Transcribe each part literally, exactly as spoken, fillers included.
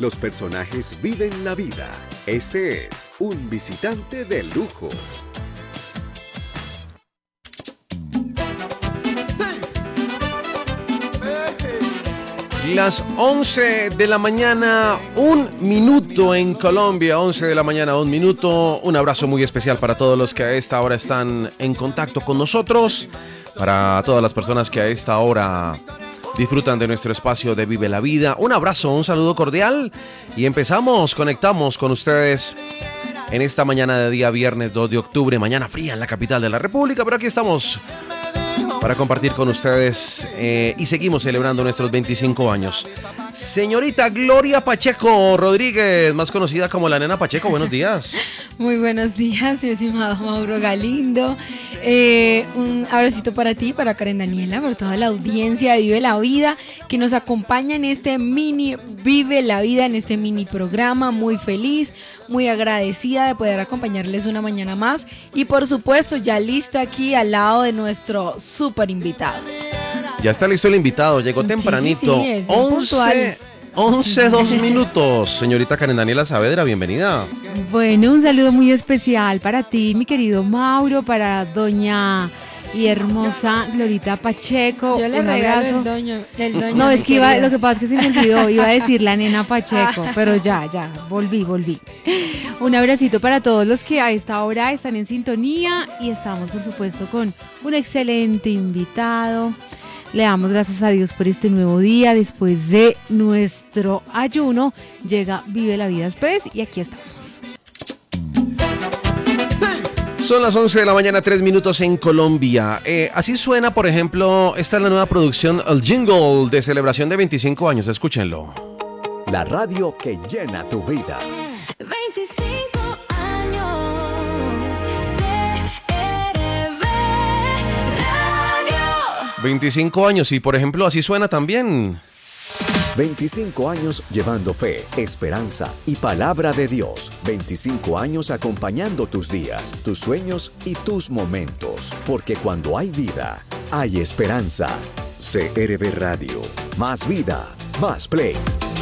Los personajes viven la vida. Este es Un Visitante de Lujo. Las once de la mañana, un minuto en Colombia, once de la mañana, un minuto. Un abrazo muy especial para todos los que a esta hora están en contacto con nosotros, para todas las personas que a esta hora disfrutan de nuestro espacio de Vive la Vida. Un abrazo, un saludo cordial y empezamos, conectamos con ustedes en esta mañana de día viernes dos de octubre, mañana fría en la capital de la República, pero aquí estamos para compartir con ustedes eh, y seguimos celebrando nuestros veinticinco años. Señorita Gloria Pacheco Rodríguez, más conocida como la Nena Pacheco, buenos días. Muy buenos días, mi estimado Mauro Galindo. Eh, un abracito para ti, para Karen Daniela, para toda la audiencia de Vive la Vida que nos acompaña en este mini Vive la Vida, en este mini programa. Muy feliz, muy agradecida de poder acompañarles una mañana más y por supuesto ya lista aquí al lado de nuestro súper invitado. Ya está listo el invitado, llegó tempranito. Sí, sí, sí, es once, once, dos minutos. Señorita Karen Daniela Saavedra, bienvenida. Bueno, un saludo muy especial para ti, mi querido Mauro, para doña y hermosa Glorita Pacheco. Yo le un regalo abrazo. el doño, el doño. No, es que iba, lo que pasa es que se me olvidó, iba a decir la Nena Pacheco, pero ya, ya, volví, volví. Un abracito para todos los que a esta hora están en sintonía y estamos, por supuesto, con un excelente invitado. Le damos gracias a Dios por este nuevo día. Después de nuestro ayuno, llega Vive la Vida Express y aquí estamos. Son las once de la mañana, tres minutos en Colombia. Eh, así suena, por ejemplo, esta es la nueva producción, el jingle de celebración de veinticinco años. Escúchenlo. La radio que llena tu vida. veinticinco años, C R V Radio. veinticinco años y, por ejemplo, así suena también. veinticinco años llevando fe, esperanza y palabra de Dios. veinticinco años acompañando tus días, tus sueños y tus momentos. Porque cuando hay vida, hay esperanza. C R V Radio. Más vida, más play.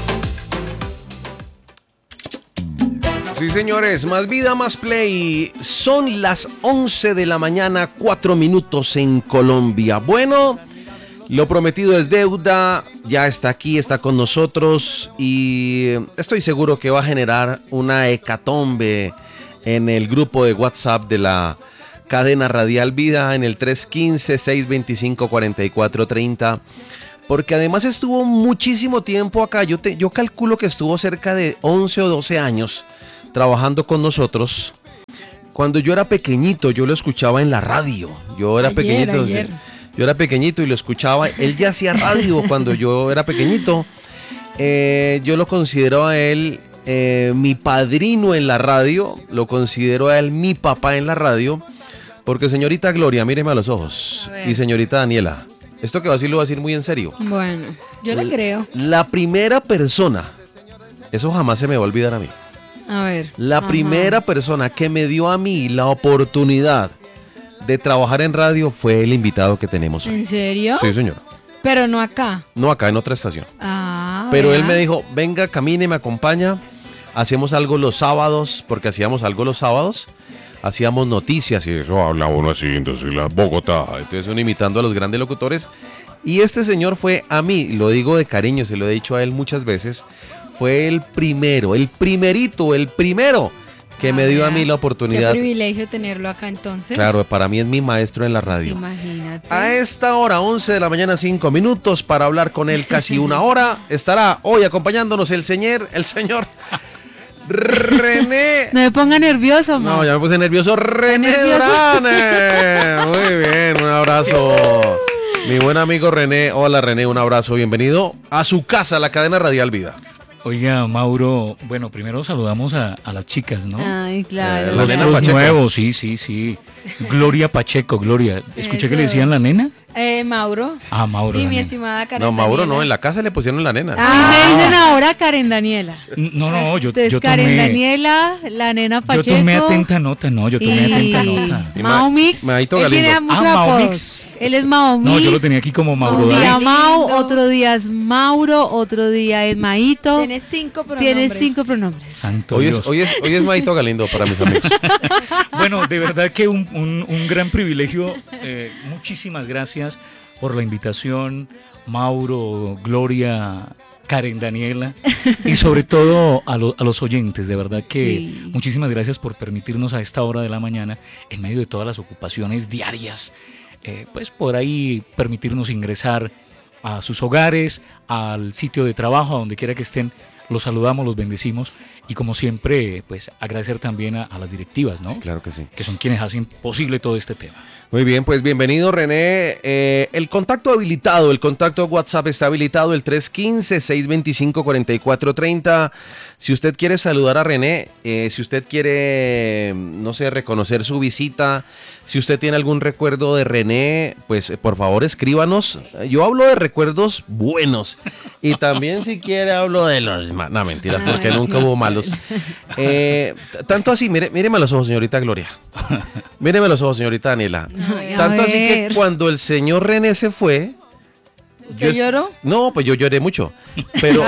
Sí, señores, más vida, más play. Son las once de la mañana, cuatro minutos en Colombia. Bueno, lo prometido es deuda, ya está aquí, está con nosotros y estoy seguro que va a generar una hecatombe en el grupo de WhatsApp de la cadena Radial Vida en el tres uno cinco, seis dos cinco, cuatro cuatro tres cero, porque además estuvo muchísimo tiempo acá. Yo, te, yo calculo que estuvo cerca de once o doce años trabajando con nosotros. Cuando yo era pequeñito, yo lo escuchaba en la radio. Yo era ayer, pequeñito. Ayer. Yo era pequeñito y lo escuchaba. Él ya hacía radio cuando yo era pequeñito. Eh, yo lo considero a él eh, mi padrino en la radio. Lo considero a él mi papá en la radio. Porque señorita Gloria, míreme a los ojos. Y señorita Daniela, esto que va a decir lo va a decir muy en serio. Bueno, yo le creo. La primera persona, eso jamás se me va a olvidar a mí. A ver. La Ajá. primera persona que me dio a mí la oportunidad de trabajar en radio fue el invitado que tenemos hoy. ¿En serio? Sí, señor. Pero no acá. No acá, en otra estación. Ah, Pero vea. él me dijo, venga, camine, me acompaña. Hacemos algo los sábados, porque hacíamos algo los sábados. Hacíamos noticias y eso habla uno así, entonces la Bogotá. Entonces uno imitando a los grandes locutores. Y este señor fue a mí, lo digo de cariño, se lo he dicho a él muchas veces, fue el primero, el primerito, el primero que Ah, me dio a vea. mí la oportunidad. Qué privilegio tenerlo acá entonces. Claro, para mí es mi maestro en la radio. Imagínate. A esta hora, once de la mañana, cinco minutos, para hablar con él casi una hora, estará hoy acompañándonos el señor, el señor René. No me ponga nervioso, No, Mau. ya me puse nervioso. René nervioso? Durán. Muy bien, un abrazo. Mi buen amigo René. Hola René, un abrazo. Bienvenido a su casa, la cadena Radial Vida. Oiga, Mauro, bueno, primero saludamos a, a las chicas, ¿no? Ay, claro. Eh, la Los, nena los Pacheco. nuevos, sí, sí, sí. Gloria Pacheco, Gloria. Escuché que le decían la nena. Eh, Mauro. Ah, Mauro. Y la mi nena. estimada Karen No, Mauro Daniela. no, en la casa le pusieron la nena. Y me dicen ahora Karen Daniela. No, no, yo, Entonces, yo Karen tomé, Daniela, la nena yo Pacheco. tomé atenta nota, no, yo tomé y atenta nota. Y Mao Ma- Mix. Maito Él tiene Galindo. muchos Ah, Mao apodos. Mix. Él es Mao Mix. No, yo lo tenía aquí como Mauro Un día David. Mao, Lindo. otro día es Mauro, otro día es Maito. Tiene cinco pronombres. Tiene cinco pronombres. Santo Hoy Dios. es, hoy, es, hoy es Maito Galindo para mis amigos. Bueno, de verdad que un, un- un gran privilegio. Eh, muchísimas gracias por la invitación, Mauro, Gloria, Karen, Daniela, y sobre todo a, lo- a los oyentes. De verdad que Sí. muchísimas gracias por permitirnos a esta hora de la mañana, en medio de todas las ocupaciones diarias, eh, pues por ahí permitirnos ingresar a sus hogares, al sitio de trabajo, a donde quiera que estén. Los saludamos, los bendecimos y como siempre, pues agradecer también a, a las directivas, ¿no? Claro que sí. Que son quienes hacen posible todo este tema. Muy bien, pues bienvenido René. Eh, el contacto habilitado, el contacto WhatsApp está habilitado, el tres uno cinco, seis dos cinco, cuatro cuatro tres cero. Si usted quiere saludar a René, eh, si usted quiere, no sé, reconocer su visita, si usted tiene algún recuerdo de René, pues eh, por favor escríbanos. Yo hablo de recuerdos buenos y también si quiere hablo de los... ma- No, mentiras, porque Ay, nunca hubo malos. Eh, t- tanto así, mire, míreme a los ojos, señorita Gloria. Míreme a los ojos, señorita Daniela. Ay, Tanto a así que ver. cuando el señor René se fue... ¿Usted yo es- lloró? No, pues yo lloré mucho. Pero,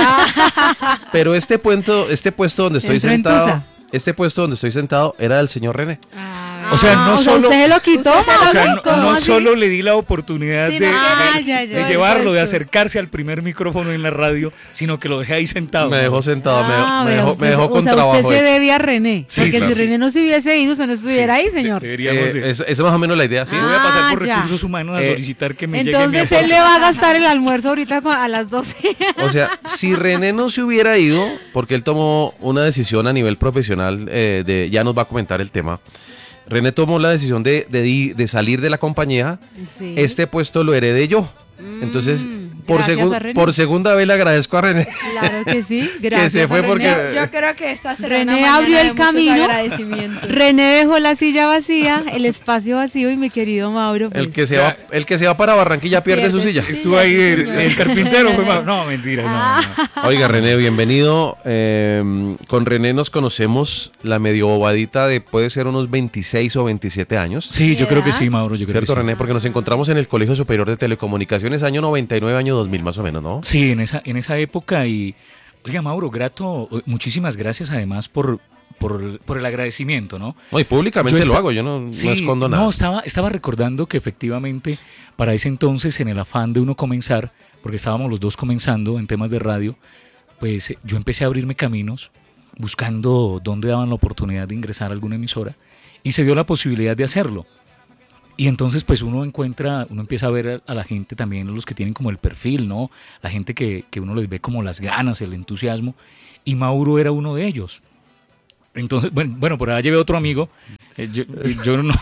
pero este puesto, este puesto donde estoy Entró en sentado, tusa. este puesto donde estoy sentado era del señor René. O sea, no Ah, solo- usted se lo quitó. Usted se lo O sea, no, ¿Cómo no así? solo le di la oportunidad Sí, de, no, de- ah, ya, ya. de El llevarlo, de puesto. acercarse al primer micrófono en la radio, sino que lo dejé ahí sentado. Me dejó sentado, me, Ah, me vea, dejó, usted me dejó se- con o sea, trabajo. usted se hecho. debe a René. Sí, porque sí, si sí. René no se hubiese ido, usted no estuviera ahí, señor. Deberíamos Eh, de- es- esa es más o menos la idea, ¿sí? Voy a pasar por Ah, ya. recursos humanos a Eh, solicitar que me llegue mi Entonces él aporte. le va a gastar el almuerzo ahorita cu- a las doce. O sea, si René no se hubiera ido, porque él tomó una decisión a nivel profesional, eh, de, ya nos va a comentar el tema. René tomó la decisión de, de, di- de salir de la compañía. Sí. Este puesto lo heredé yo. Entonces, Mm, por, gracias segun- a René. por segunda vez le agradezco a René. Claro que sí, gracias. se fue a René. porque- Yo, yo creo que esta será René una mañana abrió el de muchos camino. agradecimientos. René dejó la silla vacía, el espacio vacío y mi querido Mauro. El pues, que se va, el que se va para Barranquilla pierde, su silla. Sí, Estuvo ahí sí, el, señor. el carpintero. Fue mal. No, mentira. No, no. Oiga, René, bienvenido. Eh, con René nos conocemos la medio bobadita de puede ser unos veintiséis o veintisiete años. Sí, yo creo que ¿Edad? sí, Mauro. Yo creo que ¿Cierto, sí. René? Porque nos encontramos en el Colegio Superior de Telecomunicaciones, año noventa y nueve, año dos mil más o menos, ¿no? Sí, en esa, en esa época y, oiga Mauro, grato, muchísimas gracias además por, por, por el agradecimiento, ¿no? No, y públicamente Yo lo esta- hago, yo no, Sí, no escondo nada. No, estaba, estaba recordando que efectivamente para ese entonces, en el afán de uno comenzar, porque estábamos los dos comenzando en temas de radio, pues eh, yo empecé a abrirme caminos buscando dónde daban la oportunidad de ingresar a alguna emisora y se dio la posibilidad de hacerlo. Y entonces pues uno encuentra, uno empieza a ver a, a la gente también, los que tienen como el perfil, ¿no? La gente que, que uno les ve como las ganas, el entusiasmo, y Mauro era uno de ellos. Entonces, bueno, bueno, por allá llevé otro amigo, eh, yo, yo no,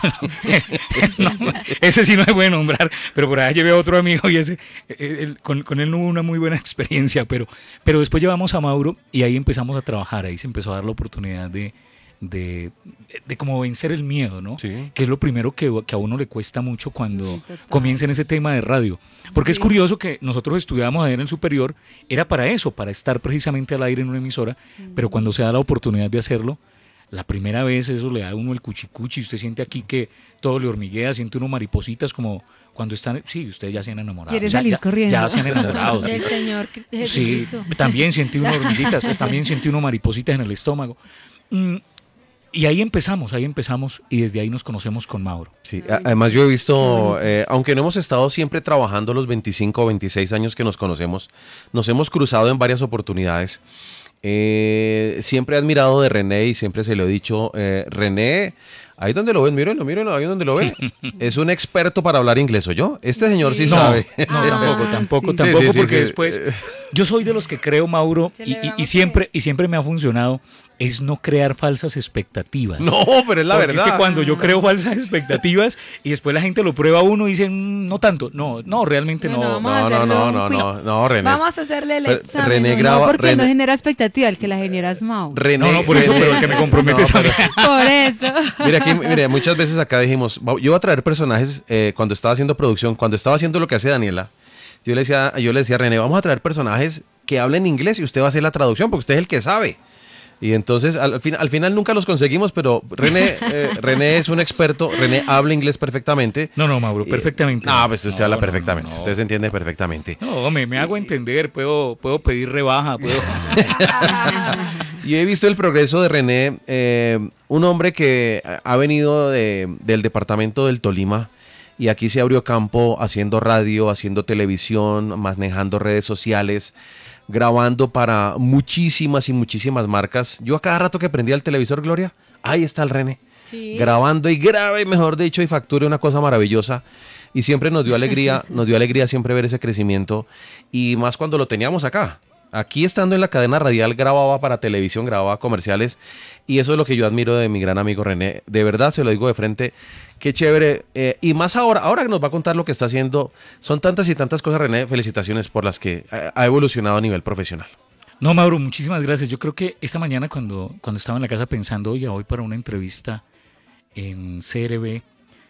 no, ese sí no se puede nombrar, pero por allá llevé otro amigo y ese, eh, él- con, con él no hubo una muy buena experiencia, pero, pero después llevamos a Mauro y ahí empezamos a trabajar, ahí se empezó a dar la oportunidad de, de, de, de como vencer el miedo, ¿no? Sí. Que es lo primero que, que a uno le cuesta mucho cuando Total. comienza en ese tema de radio. Porque es Sí. curioso que nosotros estudiábamos ayer en el superior, era para eso, para estar precisamente al aire en una emisora, pero cuando se da la oportunidad de hacerlo, la primera vez eso le da a uno el cuchicuchi, usted siente aquí que todo le hormiguea, siente uno maripositas como cuando están, sí, ustedes ya se han enamorado. Quiere o sea, salir ya, corriendo. Ya se han enamorado. sí. Del Señor Sí, Jesucristo. también sentí unas hormiguitas, también sentí unos maripositas en el estómago. Mm, y ahí empezamos, ahí empezamos y desde ahí nos conocemos con Mauro. Sí, a- además yo he visto, eh, aunque no hemos estado siempre trabajando los veinticinco o veintiséis años que nos conocemos, nos hemos cruzado en varias oportunidades. Eh, siempre he admirado de René y siempre se lo he dicho, eh, René, ahí donde lo ven, mírenlo, mírenlo, ahí donde lo ven, es un experto para hablar inglés, ¿o yo? Este señor sí, Sí. No, sabe. no, Ah, tampoco, tampoco, sí. tampoco, Sí, sí, sí, porque sí. después yo soy de los que creo, Mauro, Se y, le y- ve a y usted. siempre, y siempre me ha funcionado, es no crear falsas expectativas. No, pero es la Porque verdad. Es que cuando yo creo falsas expectativas y después la gente lo prueba a uno y dicen, "Mm, no tanto, no, no, realmente Bueno, no. vamos no, a no, hacerle no, un no, quiz. no, no, René. Vamos a hacerle el Re- examen. René ¿o no? graba- No, porque no René- genera expectativa, el que la genera es Mau. René, No, no, por eso, René- pero el que me compromete No, es a mí. pero- Por eso. Mira, aquí aquí, mire, muchas veces acá dijimos, yo iba a traer personajes eh, cuando estaba haciendo producción, cuando estaba haciendo lo que hace Daniela. Yo le decía, yo le decía a René, vamos a traer personajes que hablen inglés y usted va a hacer la traducción porque usted es el que sabe. Y entonces al, fin, al final nunca los conseguimos, pero René, eh, René es un experto, René habla inglés perfectamente. No, no, Mauro, Y- perfectamente. No, pues usted No, habla no, perfectamente, no, no. usted se entiende perfectamente. No, me, me hago entender, puedo, puedo pedir rebaja, puedo... Yo he visto el progreso de René, eh, un hombre que ha venido de- del departamento del Tolima y aquí se abrió campo haciendo radio, haciendo televisión, manejando redes sociales, grabando para muchísimas y muchísimas marcas. Yo a cada rato que prendía el televisor, Gloria, ahí está el René. Sí. Grabando y grabe, mejor dicho, y facture una cosa maravillosa. Y siempre nos dio alegría, nos dio alegría siempre ver ese crecimiento. Y más cuando lo teníamos acá. Aquí estando en la cadena radial grababa para televisión, grababa comerciales. Y eso es lo que yo admiro de mi gran amigo René. De verdad, se lo digo de frente. Qué chévere. Eh, y más ahora, ahora que nos va a contar lo que está haciendo. Son tantas y tantas cosas, René. Felicitaciones por las que eh, ha evolucionado a nivel profesional. No, Mauro, muchísimas gracias. Yo creo que esta mañana cuando, cuando estaba en la casa pensando, oye, voy para una entrevista en C R B,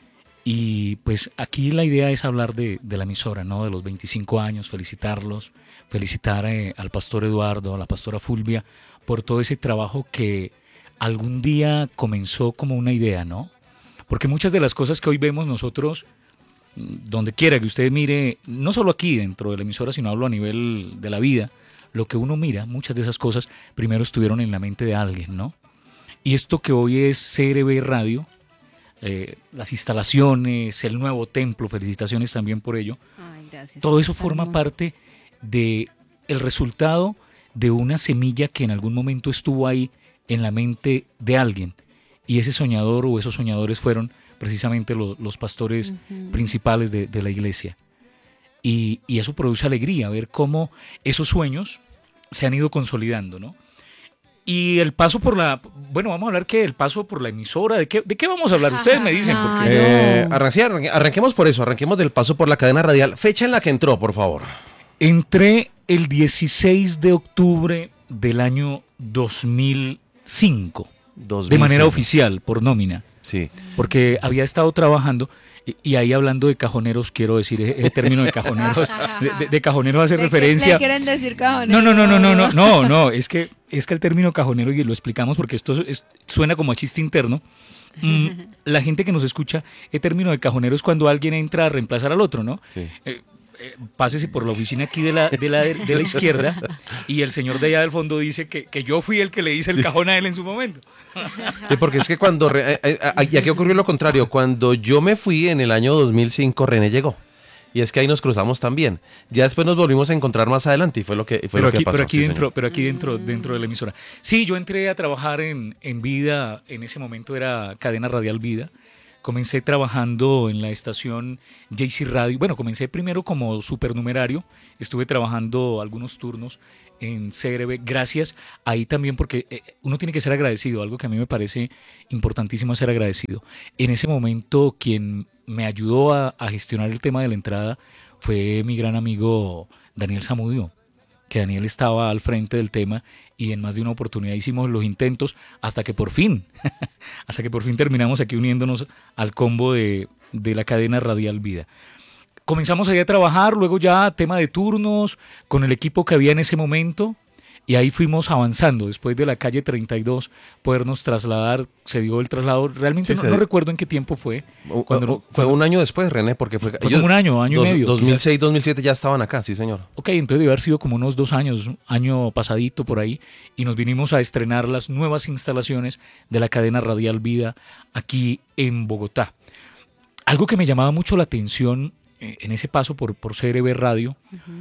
y pues aquí la idea es hablar de, de la emisora, ¿no? De los veinticinco años, felicitarlos, felicitar eh, al pastor Eduardo, a la pastora Fulvia, por todo ese trabajo que algún día comenzó como una idea, ¿no? Porque muchas de las cosas que hoy vemos nosotros, mm, donde quiera que usted mire, no solo aquí dentro de la emisora, sino hablo a nivel de la vida, lo que uno mira, muchas de esas cosas primero estuvieron en la mente de alguien, ¿no? Y esto que hoy es C R B Radio, eh, las instalaciones, el nuevo templo, felicitaciones también por ello, Ay, gracias. todo eso Está forma hermoso. parte de el resultado de una semilla que en algún momento estuvo ahí en la mente de alguien. Y ese soñador o esos soñadores fueron precisamente lo- los pastores principales de, de la iglesia. Y, y eso produce alegría, ver cómo esos sueños se han ido consolidando, ¿no? Y el paso por la... Bueno, vamos a hablar que el paso por la emisora, ¿de qué, de qué vamos a hablar? Ustedes me dicen, porque... Claro. Eh, arran- sí, arranque- arranquemos por eso, arranquemos del paso por la cadena radial. Fecha en la que entró, por favor. Entré el dieciséis de octubre del año dos mil cinco, de manera dos mil cinco. oficial, por nómina, Sí. porque había estado trabajando, y, y ahí hablando de cajoneros, quiero decir, ese, ese término de cajoneros, de, de- de cajoneros hace ¿De qué referencia... le quieren decir cajones? No, no, no, no, no, no, no, no, es que, es que el término cajonero, y lo explicamos porque esto es- suena como a chiste interno, mm, la gente que nos escucha, el término de cajonero es cuando alguien entra a reemplazar al otro, ¿no? Sí. Eh, eh, pásese por la oficina aquí de la, de la, de la izquierda y el señor de allá del fondo dice que, que yo fui el que le hice el cajón a él en su momento. Sí, porque es que cuando... Re- eh, eh, eh, y aquí ocurrió lo contrario. Cuando yo me fui en el año dos mil cinco, René llegó. Y es que ahí nos cruzamos también. Ya después nos volvimos a encontrar más adelante y fue lo que, fue Pero lo que aquí, pasó. pero aquí sí, dentro, señor. pero aquí dentro, dentro de la emisora. Sí, yo entré a trabajar en, en Vida, en ese momento era Cadena Radial Vida. Comencé trabajando en la estación J C Radio. Bueno, comencé primero como supernumerario. Estuve trabajando algunos turnos en C R B. Gracias ahí también porque eh, uno tiene que ser agradecido. Algo que a mí me parece importantísimo es ser agradecido. En ese momento quien me ayudó a, a gestionar el tema de la entrada fue mi gran amigo Daniel Zamudio, que Daniel estaba al frente del tema y en más de una oportunidad hicimos los intentos hasta que por fin, hasta que por fin terminamos aquí uniéndonos al combo de, de la cadena Radial Vida. Comenzamos ahí a trabajar, luego ya tema de turnos con el equipo que había en ese momento y ahí fuimos avanzando. Después de la calle treinta y dos, podernos trasladar, se dio el traslado, realmente Sí, no, se no dio. recuerdo en qué tiempo fue. O- Cuando- o- fue cuando- un año después, René, porque fue... Fue como un año, año y medio, dos mil seis, dos mil siete ya estaban acá, sí, señor. Ok, entonces debe haber sido como unos dos años, año pasadito por ahí, y nos vinimos a estrenar las nuevas instalaciones de la cadena Radial Vida aquí en Bogotá. Algo que me llamaba mucho la atención eh, en ese paso por, por C R B Radio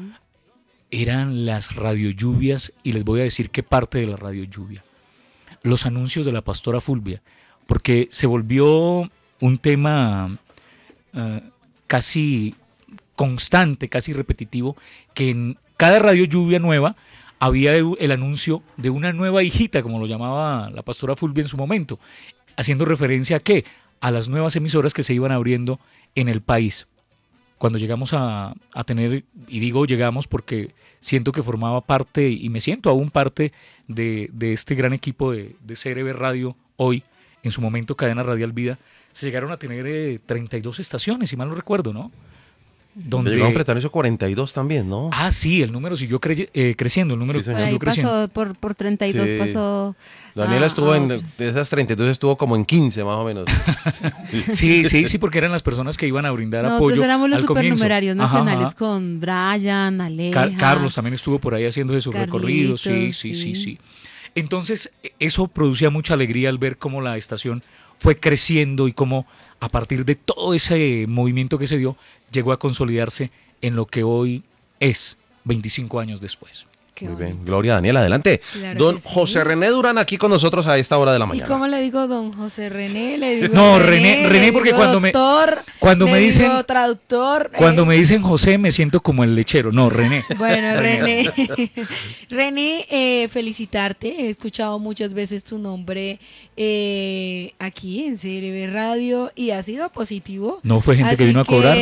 eran las radiolluvias, y les voy a decir qué parte de la radiolluvia. Los anuncios de la pastora Fulvia, porque se volvió un tema eh, casi constante, casi repetitivo, que en cada radio lluvia nueva había el anuncio de una nueva hijita, como lo llamaba la pastora Fulvia en su momento, haciendo referencia a qué, a las nuevas emisoras que se iban abriendo en el país. Cuando llegamos a, a tener, y digo llegamos porque siento que formaba parte, y me siento aún parte de, de este gran equipo de, de C R B Radio hoy en su momento Cadena Radial Vida, se llegaron a tener eh, treinta y dos estaciones, si mal no recuerdo, ¿no? Donde... Llegaron a apretar esos cuarenta y dos también, ¿no? Ah, sí, el número siguió cre- eh, creciendo, el número Sí, señor. Por ahí siguió creciendo. pasó, por, por treinta y dos Sí. pasó. Daniela a- estuvo a en, otros. de esas treinta y dos estuvo como en quince más o menos. Sí, sí, sí, porque eran las personas que iban a brindar Nosotros apoyo éramos los al comienzo. supernumerarios Ajá, nacionales ajá. con Brian, Aleja. Car- Carlos también estuvo por ahí haciendo de sus Carlitos, recorridos, sí, sí, sí, sí. sí. Entonces, eso producía mucha alegría al ver cómo la estación fue creciendo y cómo a partir de todo ese movimiento que se dio, llegó a consolidarse en lo que hoy es, veinticinco años después. Qué Muy bonito. bien, Gloria Daniela, adelante. Claro Don que sí. José René Durán aquí con nosotros a esta hora de la ¿Y mañana. cómo le digo don José René? Le digo No, René, René, le René, porque digo cuando me- doctor, cuando le me dicen- digo traductor. Cuando eh, me dicen José, me siento como el lechero. No, René. Bueno, René, René, eh, felicitarte. He escuchado muchas veces tu nombre eh, aquí en C R B Radio y ha sido positivo. No fue gente que Así vino a cobrar.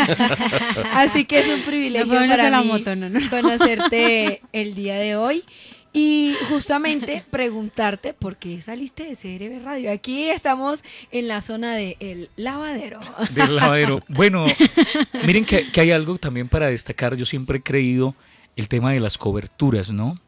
Así que es un privilegio No fue uno para de la mí moto, no, no. conocerte el día de hoy. Y justamente preguntarte por qué saliste de C R B Radio. Aquí estamos en la zona de El Lavadero. Del lavadero. Bueno, miren que, que hay algo también para destacar. Yo siempre he creído el tema de las coberturas, ¿no?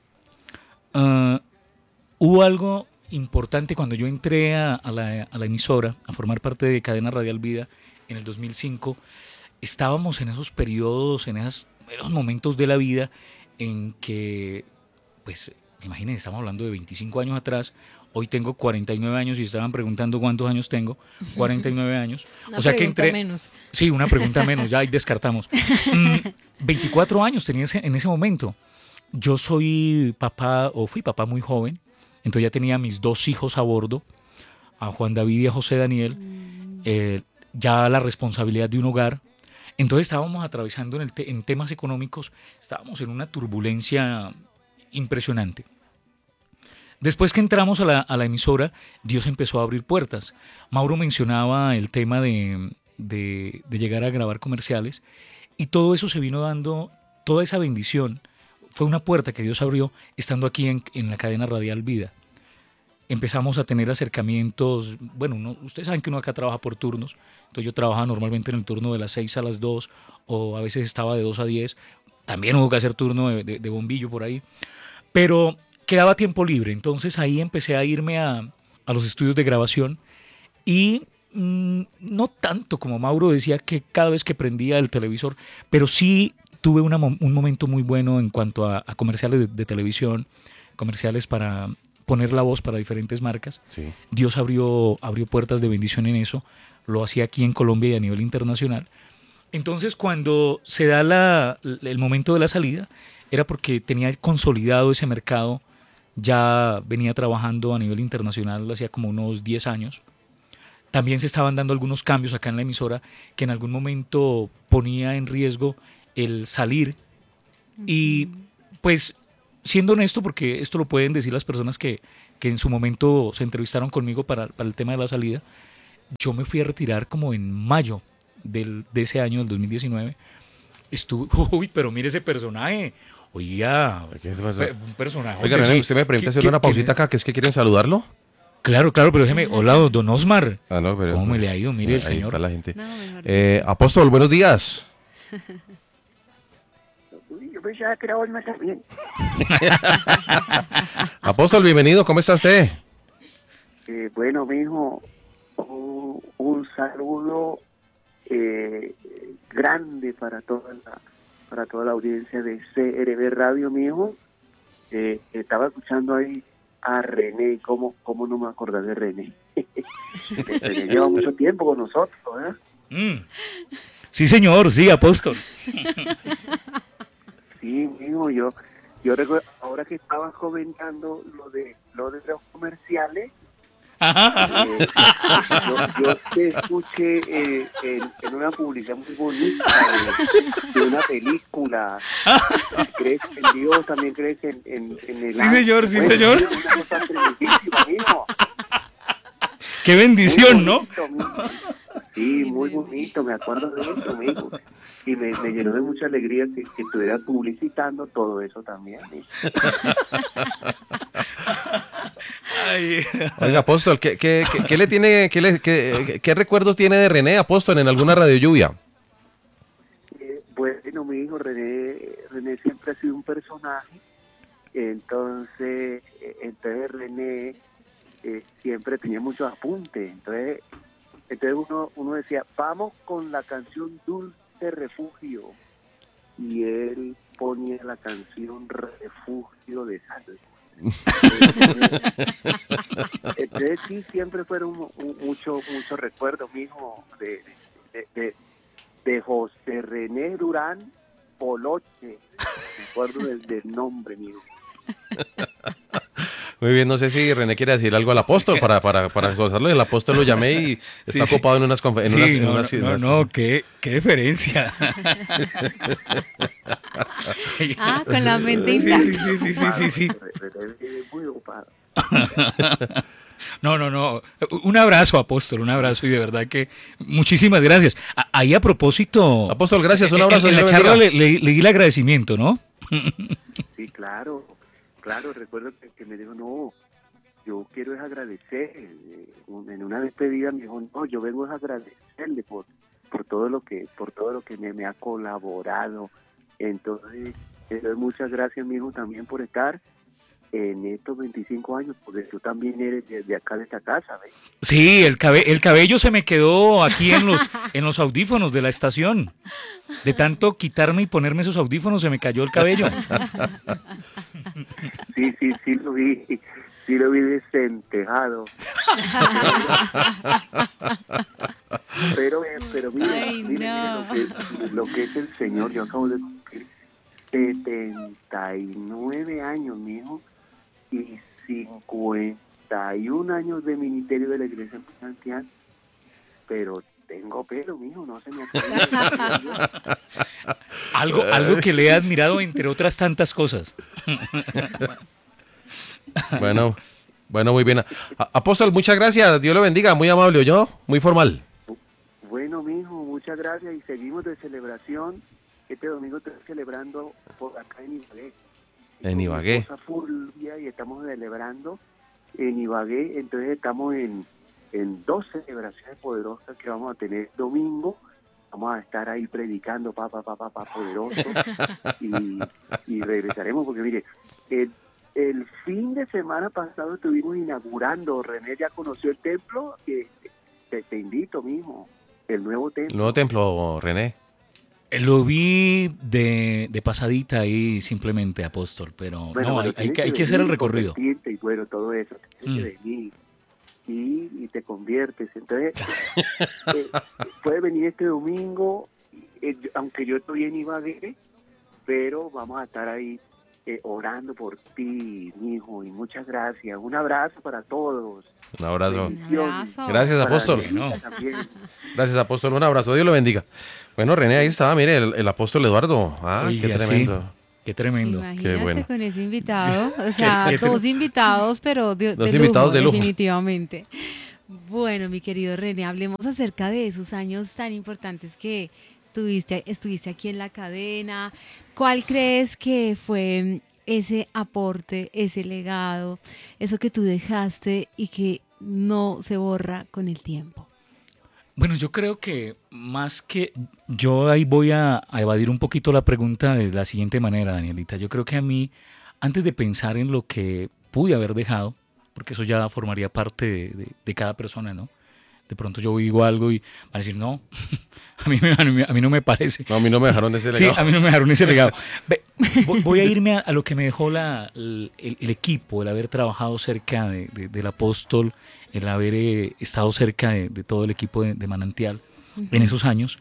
Ah, hubo algo importante cuando yo entré a, a la, a la emisora, a formar parte de Cadena Radial Vida en el dos mil cinco. Estábamos en esos periodos, en esos, en esos momentos de la vida en que, pues, imagínense, estamos hablando de veinticinco años atrás. Hoy tengo cuarenta y nueve años y estaban preguntando cuántos años tengo. cuarenta y nueve años. Una o sea que pregunta entré... menos. Sí, una pregunta menos, ya ahí descartamos. Mm, veinticuatro años tenía ese- en ese momento. Yo soy papá, o fui papá muy joven, entonces ya tenía mis dos hijos a bordo, a Juan David y a José Daniel, eh, ya la responsabilidad de un hogar. Entonces estábamos atravesando en, el te- en temas económicos, estábamos en una turbulencia impresionante. Después que entramos a la, a la emisora, Dios empezó a abrir puertas. Mauro mencionaba el tema de, de, de llegar a grabar comerciales y todo eso se vino dando, toda esa bendición fue una puerta que Dios abrió estando aquí en, en la cadena Radial Vida. Empezamos a tener acercamientos, bueno, uno- ustedes saben que uno acá trabaja por turnos, entonces yo trabajaba normalmente en el turno de las seis a las dos o a veces estaba de dos a diez, también hubo que hacer turno de, de- de bombillo por ahí, pero quedaba tiempo libre, entonces ahí empecé a irme a, a los estudios de grabación y mm, no tanto como Mauro decía que cada vez que prendía el televisor, pero sí tuve una mo- un momento muy bueno en cuanto a, a comerciales de, de televisión, comerciales para poner la voz para diferentes marcas. Sí. Dios abrió, abrió puertas de bendición en eso, lo hacía aquí en Colombia y a nivel internacional. Entonces cuando se da la, el momento de la salida, era porque tenía consolidado ese mercado, ya venía trabajando a nivel internacional hacía como unos diez años. También se estaban dando algunos cambios acá en la emisora que en algún momento ponía en riesgo el salir. Y pues siendo honesto, porque esto lo pueden decir las personas que, que en su momento se entrevistaron conmigo para, para el tema de la salida, yo me fui a retirar como en mayo del, de ese año, del dos mil diecinueve. Estuve, uy, pero mire ese personaje. Oiga, ¿Qué pasa? pe- un personaje. Oiga, Oye, René, sí. usted me permite ¿Qué- hacer qué- una quién pausita es? acá, que es que quieren saludarlo. Claro, claro, pero déjeme, hola, don Osmar. Ah, no, pero ¿Cómo me le ha ido? Mire el ahí señor. está la gente. No, mejor Eh, Apóstol, buenos días. Uy, yo pensaba que era Olma también. Apóstol, bienvenido, ¿cómo está usted? Eh, bueno, mijo, un, un saludo eh, grande para toda la para toda la audiencia de C R B Radio, mijo. Eh, estaba escuchando ahí a René, ¿cómo, cómo no me acordé de René? René lleva mucho tiempo con nosotros, ¿eh? Mm. Sí, señor, sí, apóstol. Sí, mijo, yo, yo recuerdo, ahora que estabas comentando lo de, lo de los comerciales, Eh, yo, yo te escuché eh, en, en una publicidad muy bonita de, de una película. ¿Crees en Dios? ¿También crees en, en, en el Sí, ángel? señor, sí, Bueno, señor. es una cosa tremendísima, mijo. Qué Muy bendición, ¿no? bonito, mijo. Sí, muy bonito, me acuerdo de eso, mijo. Y me, me llenó de mucha alegría que, que estuvieras publicitando todo eso también, mijo. Ay, Ay. Oiga, Apóstol, ¿qué, qué, qué, qué le tiene, qué, le, qué, qué recuerdos tiene de René, Apóstol, en alguna radio lluvia? Eh, bueno, mi hijo René, René siempre ha sido un personaje, entonces, eh, entonces René eh, siempre tenía muchos apuntes, entonces, entonces uno, uno decía, vamos con la canción Dulce Refugio, y él ponía la canción Refugio de Salvo. Entonces, entonces sí, siempre fueron muchos muchos recuerdos, mijo, de, de, de, de José René Durán Poloche, me acuerdo del, del nombre, mijo. Muy bien, no sé si René quiere decir algo al Apóstol para, para, para exaltarlo. El Apóstol lo llamé y está Sí, ocupado sí. en unas confe- en Sí, unas, en no, unas- no, unas- no, qué, qué diferencia. Ah, con la mente Sí, intacta. sí, sí, sí, sí, sí. René es muy ocupado. No, no, no. Un abrazo, Apóstol, un abrazo y de verdad que muchísimas gracias. A- Ahí a propósito. Apóstol, gracias, un en- abrazo, En, la Dios lo charla le, bendiga. le- leí el agradecimiento, ¿no? Sí, claro, claro, recuerdo que, que me dijo, no, yo quiero es agradecer, eh, en una despedida me dijo, no, yo vengo es a agradecerle por, por todo lo que, por todo lo que me, me ha colaborado, entonces, entonces muchas gracias, mi hijo, también por estar en estos veinticinco años, porque tú también eres de, de acá de esta casa, ¿ves? Sí, el, cabe- el cabello se me quedó aquí en los, en los audífonos de la estación. De tanto quitarme y ponerme esos audífonos se me cayó el cabello. Sí, sí, sí lo vi, sí lo vi desentejado. Pero, eh, pero mire, Ay, mire, no. mire lo, que, lo que es el Señor. Yo acabo de cumplir setenta y nueve años, mijo, y cincuenta y un años de ministerio de la Iglesia Planteal, pero tengo pelo, mijo, no se me acuerda. Algo, algo que le he admirado entre otras tantas cosas. Bueno, bueno, muy bien. A- Apóstol, muchas gracias, Dios lo bendiga, muy amable, yo, muy formal. Bueno, mijo, muchas gracias y seguimos de celebración. Este domingo estoy celebrando por acá en Ibagué. En Con mi Ibagué. esposa Fulvia, y estamos celebrando en Ibagué, entonces estamos en, en dos celebraciones poderosas que vamos a tener domingo. Vamos a estar ahí predicando, papá, papá, papá, poderoso, y, y regresaremos, porque mire, el, el fin de semana pasado estuvimos inaugurando, René ya conoció el templo, que te, te invito, mijo, el nuevo El templo. nuevo templo, René. Lo vi de, de pasadita ahí simplemente, Apóstol, pero Bueno, no, pero hay, hay tienes que, hay que hacer el venir, recorrido. convertirte y bueno, todo eso, tienes Mm. que venir y, y te conviertes. Entonces, eh, puedes venir este domingo, eh, aunque yo estoy en Ibagué, pero vamos a estar ahí eh, orando por ti, mi hijo, y muchas gracias. Un abrazo para todos. Un abrazo. Un abrazo. Gracias, Para Apóstol. Danielita también. Gracias, Apóstol, un abrazo, Dios lo bendiga. Bueno, René, ahí estaba, mire, el, el Apóstol Eduardo. Ah, Oiga, qué sí. tremendo. Qué tremendo. Imagínate bueno. con ese invitado, o sea, qué te- dos invitados, pero de, Dos de invitados lujo, de lujo. definitivamente. Bueno, mi querido René, hablemos acerca de esos años tan importantes que tuviste, estuviste aquí en la cadena. ¿Cuál crees que fue ese aporte, ese legado, eso que tú dejaste y que no se borra con el tiempo? Bueno, yo creo que más que yo ahí voy a, a evadir un poquito la pregunta de la siguiente manera, Danielita. Yo creo que a mí, antes de pensar en lo que pude haber dejado, porque eso ya formaría parte de, de- de cada persona, ¿no? De pronto yo digo algo y van a decir, no, a mí, me- a mí- a mí no me parece. No, a mí no me dejaron ese Sí, legado. a mí no me dejaron ese legado. Ve, voy- voy a irme a, a lo que me dejó la, el, el equipo, el haber trabajado cerca de- de- del apóstol, el haber eh, estado cerca de, de todo el equipo de, de Manantial en esos años.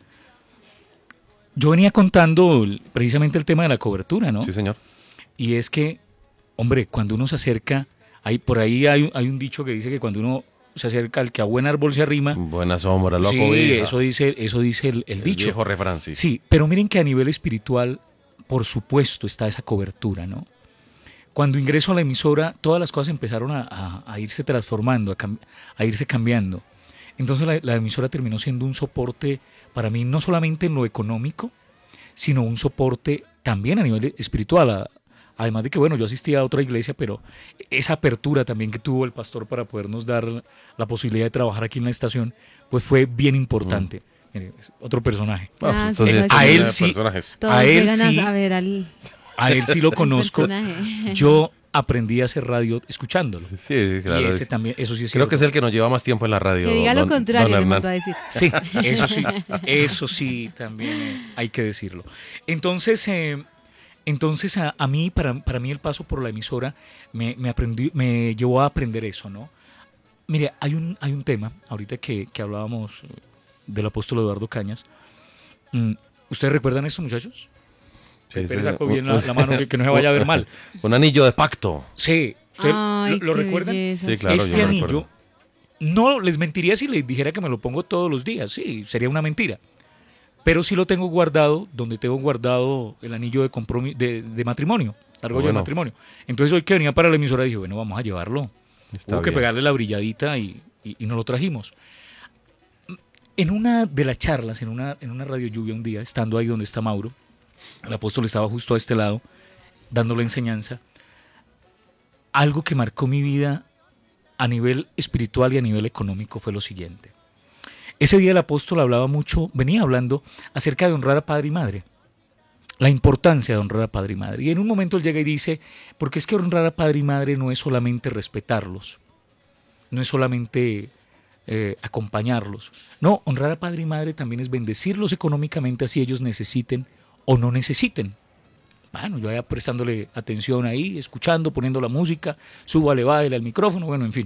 Yo venía contando el- precisamente el tema de la cobertura, ¿no? Sí, señor. Y es que, hombre, cuando uno se acerca, hay, por ahí hay, un- hay un dicho que dice que cuando uno se acerca al que a buen árbol se arrima, Buena sombra, loco. sí, hija. eso dice, eso dice el, el El dicho. viejo refrán, sí. Sí, pero miren que a nivel espiritual, por supuesto, está esa cobertura, ¿no? Cuando ingreso a la emisora, todas las cosas empezaron a, a- a irse transformando, a, cam- a irse cambiando. Entonces la, la emisora terminó siendo un soporte para mí, no solamente en lo económico, sino un soporte también a nivel espiritual. A- además de que, bueno, yo asistía a otra iglesia, pero esa apertura también que tuvo el pastor para podernos dar la posibilidad de trabajar aquí en la estación, pues fue bien importante. Mm. Mire, otro personaje. Ah, pues, sí, entonces, sí, a sí. él sí, personajes. Todos a él llegan a- sí. a ver al a él sí lo conozco. personaje. Yo aprendí a hacer radio escuchándolo. Sí, claro. Y ese también, eso sí es Creo que es cierto. el que nos lleva más tiempo en la radio. Que diga lo don- contrario, don le Hernán. mandó a decir. Sí, eso sí, eso sí también eh, hay que decirlo. Entonces, eh, entonces a, a mí, para, para mí el paso por la emisora me, me, aprendí, me llevó a aprender eso, ¿no? Mire, hay un, hay un tema, ahorita que, que hablábamos eh, del apóstol Eduardo Cañas. Mm, ¿Ustedes recuerdan esto, muchachos? Sí, Pero sí, sacó sí. bien la, la mano, que, que no se vaya a ver mal. Un anillo de pacto. Sí, ¿usted Ay, lo, lo qué recuerdan? belleza, Sí, claro, yo Este lo anillo, recuerdo. no les mentiría si les dijera que me lo pongo todos los días, sí, sería una mentira. Pero sí lo tengo guardado, donde tengo guardado el anillo de, compromi- de, de matrimonio, la argolla Bueno. de matrimonio. Entonces hoy que venía para la emisora dije, bueno, vamos a llevarlo. Está Hubo que bien. pegarle la brilladita y, y, y nos lo trajimos. En una de las charlas, en una, en una radio lluvia un día, estando ahí donde está Mauro, el apóstol estaba justo a este lado, dándole enseñanza, algo que marcó mi vida a nivel espiritual y a nivel económico fue lo siguiente. Ese día el apóstol hablaba mucho, venía hablando acerca de honrar a padre y madre, la importancia de honrar a padre y madre. Y en un momento él llega y dice, porque es que honrar a padre y madre no es solamente respetarlos, no es solamente eh, acompañarlos. No, honrar a padre y madre también es bendecirlos económicamente así ellos necesiten o no necesiten. Bueno, yo vaya prestándole atención ahí, escuchando, poniendo la música, súbale, bájale al micrófono, bueno, en fin.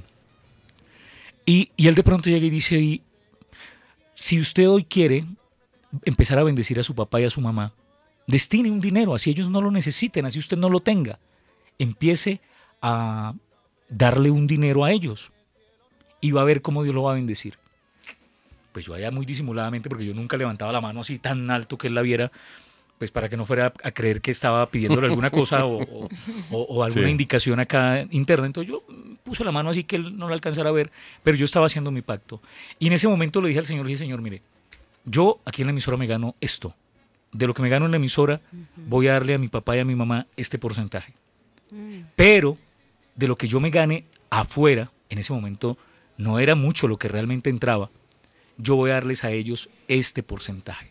Y, y él de pronto llega y dice, y, si usted hoy quiere empezar a bendecir a su papá y a su mamá, destine un dinero, así ellos no lo necesiten, así usted no lo tenga. Empiece a darle un dinero a ellos y va a ver cómo Dios lo va a bendecir. Pues yo allá muy disimuladamente, porque yo nunca levantaba la mano así tan alto que él la viera, pues para que no fuera a creer que estaba pidiéndole alguna cosa o, o, o, o alguna Sí. indicación acá interna. Entonces yo puse la mano así que él no la alcanzara a ver, pero yo estaba haciendo mi pacto. Y en ese momento le dije al Señor, le dije, Señor, mire, yo aquí en la emisora me gano esto. De lo que me gano en la emisora, voy a darle a mi papá y a mi mamá este porcentaje. Pero de lo que yo me gane afuera, en ese momento no era mucho lo que realmente entraba, yo voy a darles a ellos este porcentaje.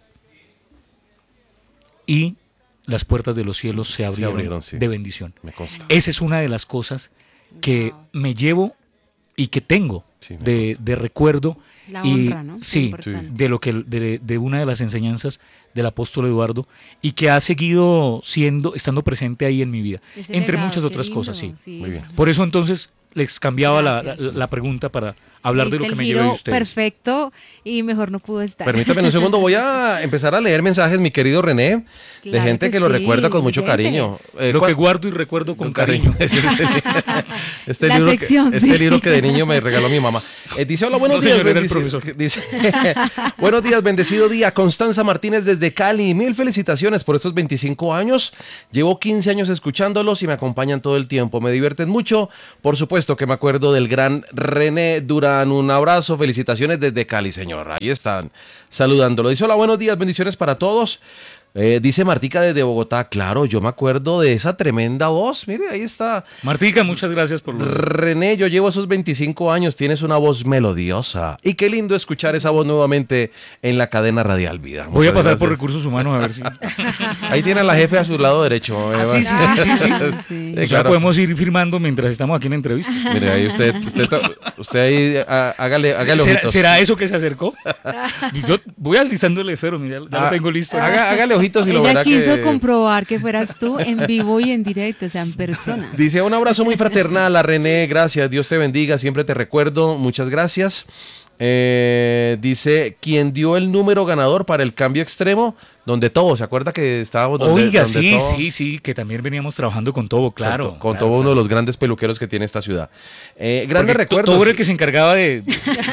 Y las puertas de los cielos se abrieron, abrieron, sí. de bendición. Me consta. Esa es una de las cosas que me llevo y que tengo Sí, me de, de recuerdo. La y, honra, ¿no? Qué Sí, importante. de lo que de, de una de las enseñanzas del apóstol Eduardo y que ha seguido siendo, estando presente ahí en mi vida, Ese entre legado, muchas qué otras lindo, cosas, sí. Muy bien. Por eso entonces les cambiaba la, la, Gracias. la pregunta para hablar de lo Diste que el me llevé de giro ustedes. perfecto y mejor no pudo estar. Permítame un segundo, voy a empezar a leer mensajes, mi querido René, de Claro gente que, que lo sí, recuerda con mucho oyentes. cariño. Eh, Lo ¿cuál- que guardo y recuerdo con, con cariño. Este, este La libro, sección, que, este sí. libro que de niño me regaló mi mamá. Eh, dice, hola, buenos No, días. señor, era el bendici- profesor. dice, buenos días, bendecido día. Constanza Martínez desde Cali. Mil felicitaciones por estos veinticinco años. Llevo quince años escuchándolos y me acompañan todo el tiempo. Me divierten mucho. Por supuesto que me acuerdo del gran René Durán. Un abrazo, felicitaciones desde Cali, señor. Ahí están saludándolo. Dice, hola, buenos días, bendiciones para todos. Eh, dice Martica desde Bogotá, claro, yo me acuerdo de esa tremenda voz. Mire, ahí está. Martica, muchas gracias por lo René, yo llevo esos veinticinco años, tienes una voz melodiosa. Y qué lindo escuchar esa voz nuevamente en la cadena Radial Vida. Voy a Muchas pasar por gracias. recursos humanos a ver si... Ahí tiene a la jefe a su lado derecho. Ah, Eva. sí, sí, sí, sí, sí. Sí, O sea, claro. podemos ir firmando mientras estamos aquí en la entrevista. Mire, ahí usted, usted, to- usted ahí ah, hágale, hágale ¿Será, ojitos. será eso que se acercó? Yo voy alistándole el esfero, mira, ya Ah, lo tengo listo. haga- hágale ojitos y lo Ella verá quiso que... comprobar que fueras tú en vivo y en directo, o sea, en persona. Dice, un abrazo muy fraternal a René, gracias, Dios te bendiga, siempre te recuerdo, muchas gracias. Eh, dice, quien dio el número ganador para el cambio extremo, donde todo, ¿se acuerda que estábamos donde, Oiga, donde sí, todo? sí, sí, que también veníamos trabajando con Tobo, claro. Con, to- con claro, todo uno claro. de los grandes peluqueros que tiene esta ciudad. Eh, grandes Porque to- recuerdos. Tobo era el que se encargaba de,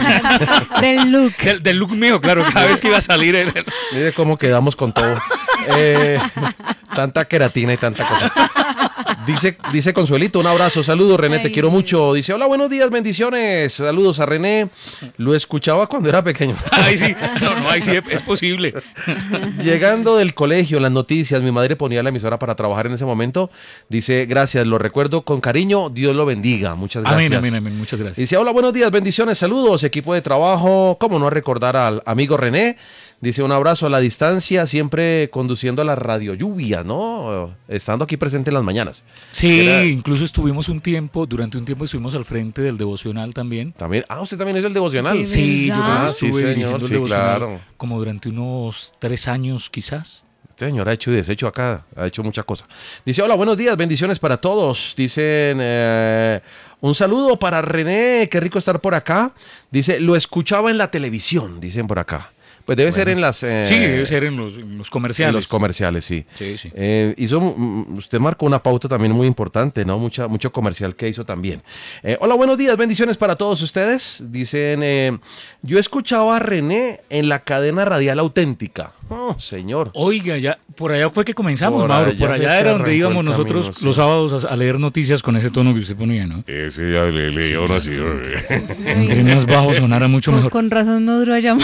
Del look. del, del look mío, claro, cada vez que iba a salir. él- Mire cómo quedamos con todo. Eh, tanta queratina y tanta cosa. Dice, dice Consuelito, un abrazo, saludos René, te Ay. quiero mucho. Dice, hola, buenos días, bendiciones. Saludos a René. Lo escuchaba cuando era pequeño. Ahí sí, no, no, ahí sí es posible. Llegando del colegio, las noticias, mi madre ponía la emisora para trabajar en ese momento. Dice, gracias, lo recuerdo con cariño, Dios lo bendiga. Muchas gracias. Amén, amén, amén, muchas gracias. Dice, hola, buenos días, bendiciones, saludos, equipo de trabajo. ¿Cómo no recordar al amigo René? Dice, un abrazo a la distancia, siempre conduciendo a la radio lluvia, ¿no? Estando aquí presente en las mañanas. Sí, Era- incluso estuvimos un tiempo, durante un tiempo estuvimos al frente del devocional también. También, ah, usted también es el devocional. ¿De Sí, yo creo que Ah, sí, estuve señor, dirigiendo el sí, devocional claro. como durante unos tres años quizás. Este señor ha hecho y deshecho acá, ha hecho muchas cosas. Dice, hola, buenos días, bendiciones para todos. Dicen, eh, un saludo para René, qué rico estar por acá. Dice, lo escuchaba en la televisión, dicen por acá. Pues debe ser en las... eh, Sí, debe ser en los, en los comerciales. En los comerciales, sí. Sí, sí. Eh, hizo, mm, usted marcó una pauta también muy importante, ¿no? Mucha, mucho comercial que hizo también. Eh, hola, buenos días, bendiciones para todos ustedes. Dicen, eh, yo escuchaba a René en la cadena radial auténtica. Oh, señor. Oiga, ya por allá fue que comenzamos, Por Mauro. allá Por fue allá que era donde arrancó íbamos el nosotros camino, sí. los sábados a, a leer noticias con ese tono que usted ponía, ¿no? Ese ya le leí ahora sí. Entre más bajo sonara mucho Con, mejor. con razón no duró llamar.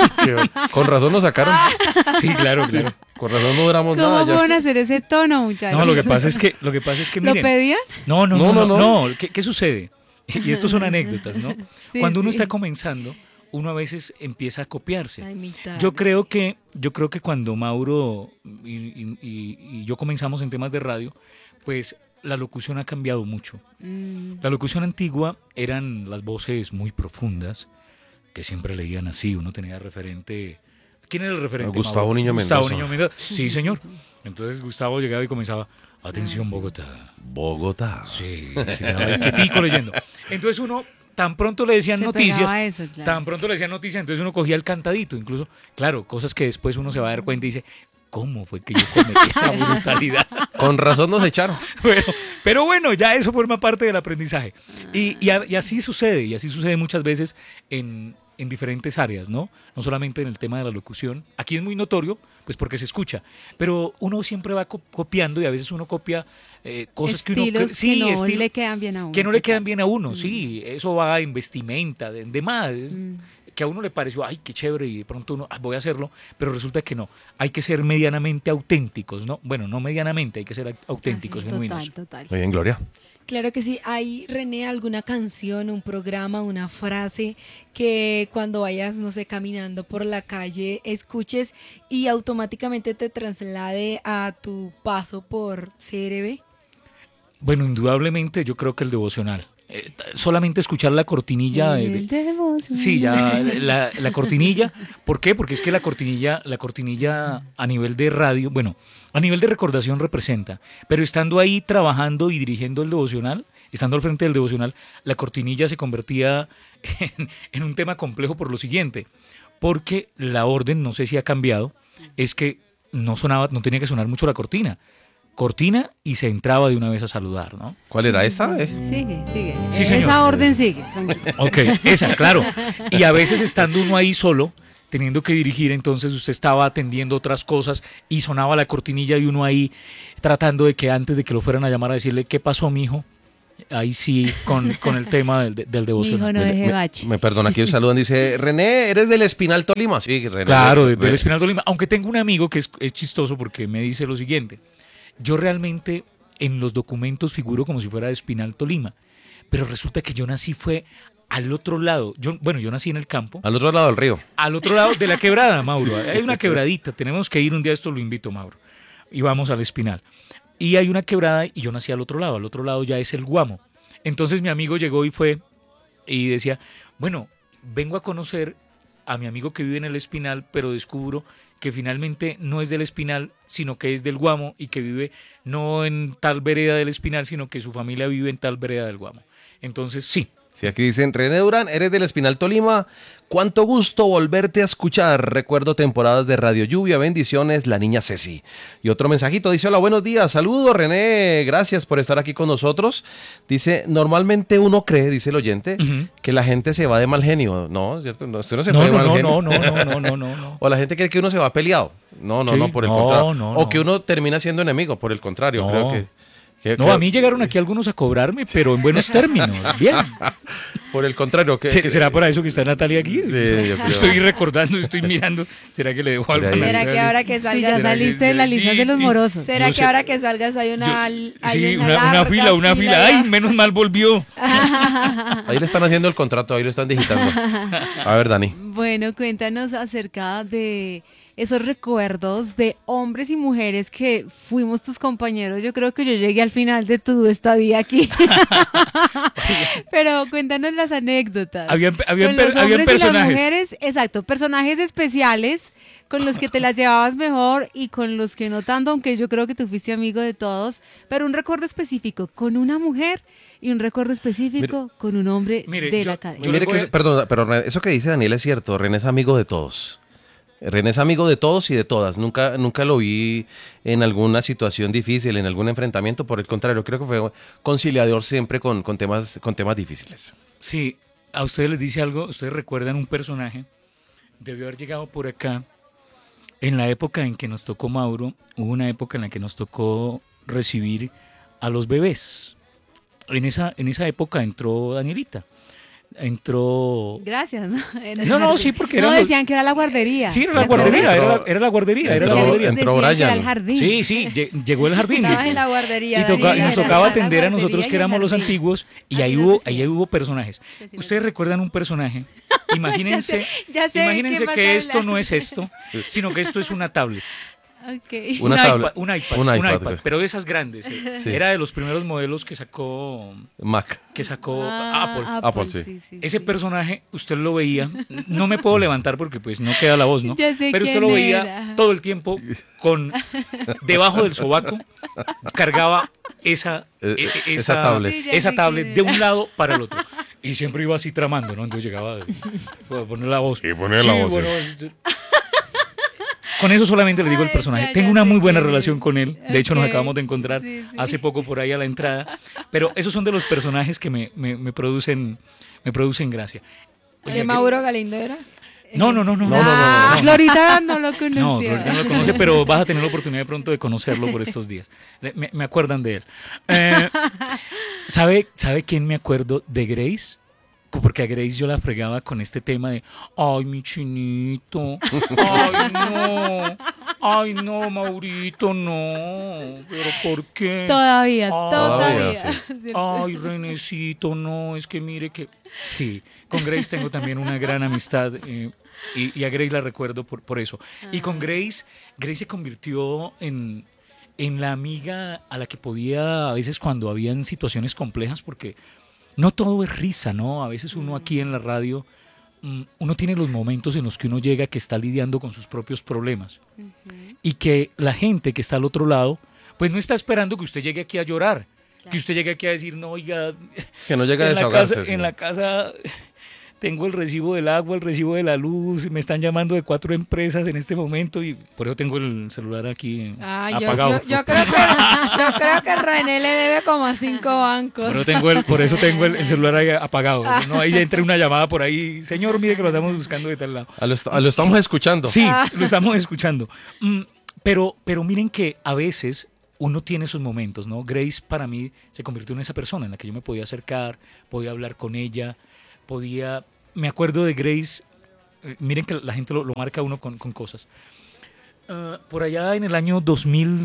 Con razón nos sacaron. Sí, claro, claro. Con razón no duramos ¿Cómo nada. ya. pueden hacer ese tono, muchachos? No, lo que pasa es que, lo que pasa es que ¿Lo miren. pedían? No, no, No, no, no, no. no. ¿Qué, qué sucede? Y esto son anécdotas, ¿no? Sí, Cuando uno sí. está comenzando, uno a veces empieza a copiarse. A imitar. Yo creo que, yo creo que cuando Mauro y, y- y- y yo comenzamos en temas de radio, pues la locución ha cambiado mucho. Mm, La locución antigua eran las voces muy profundas, que siempre leían así, uno tenía de referente... ¿Quién era el referente? Gustavo Mauro? Niño Gustavo Mendoza. Niño Mendoza. Sí, señor. Entonces Gustavo llegaba y comenzaba, atención Bogotá. Bogotá. Sí, sí, ay, quietico leyendo. Entonces uno, tan pronto le decían se noticias, pegaba eso, claro. tan pronto le decían noticias, entonces uno cogía el cantadito, incluso, claro, cosas que después uno se va a dar cuenta y dice, ¿cómo fue que yo cometí esa brutalidad? Con razón nos echaron. Bueno, pero bueno, ya eso forma parte del aprendizaje. Y, y a- y así sucede, y así sucede muchas veces en, en diferentes áreas, ¿no? No solamente en el tema de la locución. Aquí es muy notorio, pues porque se escucha, pero uno siempre va co- copiando y a veces uno copia eh, cosas que uno... Estilos cre- sí, que no estilo- le quedan bien a uno. que no le quedan total. bien a uno, sí, eso va en vestimenta, de, de más, es- Mm. que a uno le pareció, ay, qué chévere, y de pronto uno, "Ah, voy a hacerlo", pero resulta que no, hay que ser medianamente auténticos, ¿no? Bueno, no medianamente, hay que ser au- auténticos, Así, genuinos. Total, total. Muy bien, Gloria. Claro que sí. ¿Hay, René, alguna canción, un programa, una frase que cuando vayas, no sé, caminando por la calle, escuches y automáticamente te traslade a tu paso por C R B? Bueno, indudablemente yo creo que el devocional. Eh, t- solamente escuchar la cortinilla de, de- El devocional. sí, ya la, la cortinilla. ¿Por qué? Porque es que la cortinilla, la cortinilla a nivel de radio, bueno, a nivel de recordación representa, pero estando ahí trabajando y dirigiendo el devocional, estando al frente del devocional, la cortinilla se convertía en, en un tema complejo por lo siguiente, porque la orden, no sé si ha cambiado, es que no sonaba, no tenía que sonar mucho la cortina. Cortina y se entraba de una vez a saludar, ¿no? ¿Cuál era esta? Eh? Sigue, sigue. Sí, Esa señor. orden sigue, tranquilo. Ok, esa, claro. Y a veces estando uno ahí solo, teniendo que dirigir, entonces usted estaba atendiendo otras cosas y sonaba la cortinilla y uno ahí tratando de que antes de que lo fueran a llamar a decirle, ¿qué pasó, mijo? Ahí sí, con, con el tema del, del Mi hijo devocional. no Me- deje me- bache. Me perdona, aquí saludan. Dice, René, ¿eres del Espinal Tolima? Sí, René. Claro, de- Re- del Espinal Tolima. Aunque tengo un amigo que es, es chistoso porque me dice lo siguiente. Yo realmente en los documentos figuro como si fuera de Espinal Tolima, pero resulta que yo nací fue al otro lado. Yo, bueno, yo nací en el campo, Al otro lado del río. al otro lado de la quebrada, Mauro. Hay una quebradita, tenemos que ir un día, esto lo invito, Mauro. Y vamos al Espinal. Y hay una quebrada y yo nací al otro lado, al otro lado ya es el Guamo. Entonces mi amigo llegó y fue y decía, bueno, vengo a conocer a mi amigo que vive en el Espinal, pero descubro que finalmente no es del Espinal, sino que es del Guamo y que vive no en tal vereda del Espinal, sino que su familia vive en tal vereda del Guamo. Entonces, sí. Sí, aquí dicen, René Durán, eres del Espinal Tolima. Cuánto gusto volverte a escuchar. Recuerdo temporadas de Radio Lluvia. Bendiciones, la niña Ceci. Y otro mensajito dice, hola, buenos días. Saludos, René. Gracias por estar aquí con nosotros. Dice, normalmente uno cree, dice el oyente, Ujú. que la gente se va de mal genio. No, ¿cierto? No, usted no se No, fue de no, mal no, genio. no, no, no, no, no, no, no. O la gente cree que uno se va peleado. No, no, Sí. no, por el No, contrario. no, o no. que uno termina siendo enemigo, por el contrario. No. Creo que ¿Qué- No, qué- a mí llegaron aquí algunos a cobrarme, pero en buenos términos. Bien. Por el contrario, ¿qué, ¿Se- qué- ¿Será por eso que está Natalia aquí? Sí, yo creo. Estoy recordando, estoy mirando. ¿Será que le dejo algo? a ahí. ¿Será Natalia? que ahora que Sí, ya salgas, saliste de la lista de los morosos. ¿será Yo que sé- ahora que salgas hay una, hay Sí, una, una, una larga fila, una fila. Ay, ya? menos mal volvió. Ahí le están haciendo el contrato, ahí lo están digitando. A ver, Dani. Bueno, cuéntanos acerca de esos recuerdos de hombres y mujeres que fuimos tus compañeros. Yo creo que yo llegué al final de tu estadía aquí. Pero cuéntanos las anécdotas. Habían- habían Con per- los habían hombres y las personajes. mujeres, exacto, personajes especiales con los que te las llevabas mejor y con los que no tanto, aunque yo creo que tú fuiste amigo de todos, pero un recuerdo específico con una mujer y un recuerdo específico con un hombre Mire, de yo- la cadena. yo Mire les voy que, a- eso- perdón, pero René, eso que dice Daniel es cierto. René es amigo de todos. René es amigo de todos y de todas. Nunca, nunca lo vi en alguna situación difícil, en algún enfrentamiento. Por el contrario, creo que fue conciliador siempre con, con temas, con temas difíciles. Sí, a ustedes les dice algo. Ustedes recuerdan un personaje. Debió haber llegado por acá. En la época en que nos tocó Mauro, hubo una época en la que nos tocó recibir a los bebés. En esa, en esa época entró Danielita. Entró... Gracias, ¿no? No, no, sí, porque No, eran los- decían que era la guardería. Sí, era la ¿Te acuerdas? guardería, era la, Entró- era la guardería, era la entró- guardería. entró Decían que era Brian. el jardín. Sí, sí, lle- llegó el jardín. Estabas y- en la guardería. y toca- y Daniela. nos Era tocaba la atender a guardería nosotros y que el éramos los jardín. antiguos y Así ahí nos hubo, decían. ahí hubo personajes. Sí, así nos Ustedes recuerdan un personaje. Imagínense, Ya sé- ya sé de imagínense quién vas que a esto hablar. no es esto, sino que esto es una tablet. Ok. Una un, tablet. iPad, un iPad, Un un iPad, iPad, güey. pero de esas grandes. eh. Sí. Era de los primeros modelos que sacó Mac. que sacó Ah, Apple. Apple, sí. Ese personaje, usted lo veía, no me puedo levantar porque pues no queda la voz, ¿no? Ya sé Pero usted quién lo veía era. todo el tiempo con debajo del sobaco, cargaba esa, Eh, e- e- esa esa, tablet. Sí, ya esa sé tablet quién de era. un lado para el otro. Y siempre iba así tramando, ¿no? Entonces llegaba de- a poner la voz. Y poner la voz, bueno, con eso solamente le digo el Ay, personaje. ya, Tengo ya una sé muy buena quién es. relación con él. De hecho, nos Ok. acabamos de encontrar Sí, sí. hace poco por ahí a la entrada. Pero esos son de los personajes que me, me, me producen, me producen gracia. Oiga, ¿De que- Mauro Galindo era? No, no, no, no. No, no, no, Ah, no. Florita no lo No, conocía. Florita no lo conoce, pero vas a tener la oportunidad de pronto de conocerlo por estos días. Le- Me, me acuerdan de él. Eh, ¿sabe, ¿Sabe quién me acuerdo de Grace? Porque a Grace yo la fregaba con este tema de ay, mi chinito, ay, no, ay, no, Maurito, no, pero ¿por qué? Todavía, Ah, todavía. todavía, Ay, Renecito, no, es que mire que... Sí, con Grace tengo también una gran amistad eh, y, y a Grace la recuerdo por, por eso. Y con Grace, Grace se convirtió en, en la amiga a la que podía, a veces cuando habían situaciones complejas, porque no todo es risa, ¿no? A veces uno aquí en la radio, mm, uno tiene los momentos en los que uno llega que está lidiando con sus propios problemas y que la gente que está al otro lado, pues no está esperando que usted llegue aquí a llorar. Que usted llegue aquí a decir, no, oiga, Que no llega a en la desahogarse. casa, sí. en la casa tengo el recibo del agua, el recibo de la luz, me están llamando de cuatro empresas en este momento y por eso tengo el celular aquí Ah, yo, apagado. yo, yo creo que, yo creo que René le debe como a cinco bancos. Por eso tengo el, por eso tengo el, el celular ahí apagado. No, ahí ya entra una llamada por ahí, señor, mire que lo estamos buscando de tal lado. Ah, lo, est- ah, lo estamos escuchando. Sí, lo estamos escuchando. Mm, pero, pero miren que a veces uno tiene esos momentos, ¿no? Grace para mí se convirtió en esa persona en la que yo me podía acercar, podía hablar con ella, podía... Me acuerdo de Grace, eh, miren que la gente lo, lo marca a uno con, con cosas. Ah, por allá en el año dos mil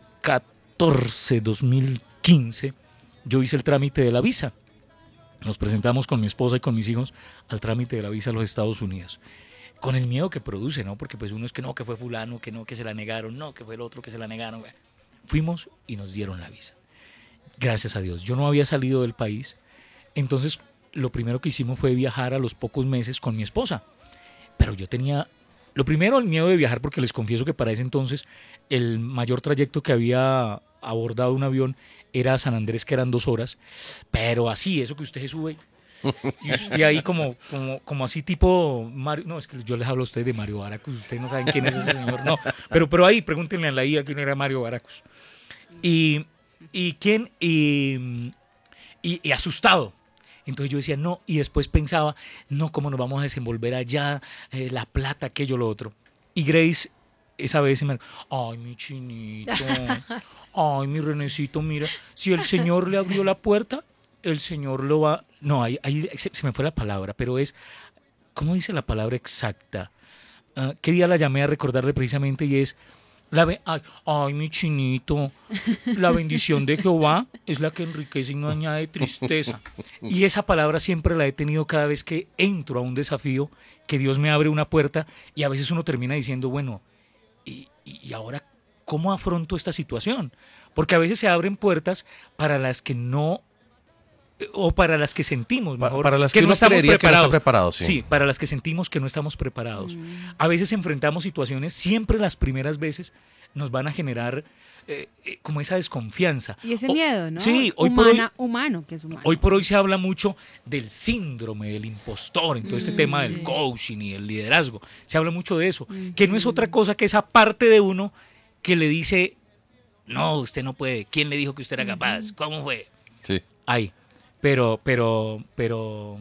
catorce, dos mil quince, yo hice el trámite de la visa. Nos presentamos con mi esposa y con mis hijos al trámite de la visa a los Estados Unidos. Con el miedo que produce, ¿no? Porque pues uno es que no, que fue fulano, que no, que se la negaron, no, que fue el otro que se la negaron. Fuimos y nos dieron la visa. Gracias a Dios. Yo no había salido del país. Entonces, lo primero que hicimos fue viajar a los pocos meses con mi esposa. Pero yo tenía, lo primero, el miedo de viajar, porque les confieso que para ese entonces el mayor trayecto que había abordado un avión era a San Andrés, que eran dos horas. Pero así, eso que usted se sube y usted ahí como, como, como así tipo Mario, no, es que yo les hablo a ustedes de Mario Baracus, ustedes no saben quién es ese señor, no, pero, pero ahí pregúntenle a la I A quién era Mario Baracus. Y, y quién, y, y, y asustado. Entonces yo decía, no, y después pensaba, no, ¿cómo nos vamos a desenvolver allá? Eh, la plata, aquello, lo otro. Y Grace esa vez me... Ay, mi chinito. Ay, mi Renecito, mira. Si el Señor le abrió la puerta, el Señor lo va... No, ahí, ahí se, se me fue la palabra, pero es... ¿Cómo dice la palabra exacta? Uh, ¿Qué día la llamé a recordarle precisamente? Y es... La be- ay, ay, mi chinito, la bendición de Jehová es la que enriquece y no añade tristeza. Y esa palabra siempre la he tenido cada vez que entro a un desafío, que Dios me abre una puerta y a veces uno termina diciendo, bueno, ¿y, y ahora cómo afronto esta situación? Porque a veces se abren puertas para las que no... o para las que sentimos mejor, para las que, que uno no estamos creería preparados. que no está preparado, sí. Sí, para las que sentimos que no estamos preparados. Mm. A veces enfrentamos situaciones, siempre las primeras veces nos van a generar eh, eh, como esa desconfianza. Y ese o, miedo, ¿no? Sí, hoy Humana, por hoy, humano, que es humano. Hoy por hoy se habla mucho del síndrome del impostor, en todo este mm, tema sí. del coaching y el liderazgo. Se habla mucho de eso, mm. que no es otra cosa que esa parte de uno que le dice, no, usted no puede. ¿Quién le dijo que usted era capaz? ¿Cómo fue? Sí. Ahí. Pero, pero, pero...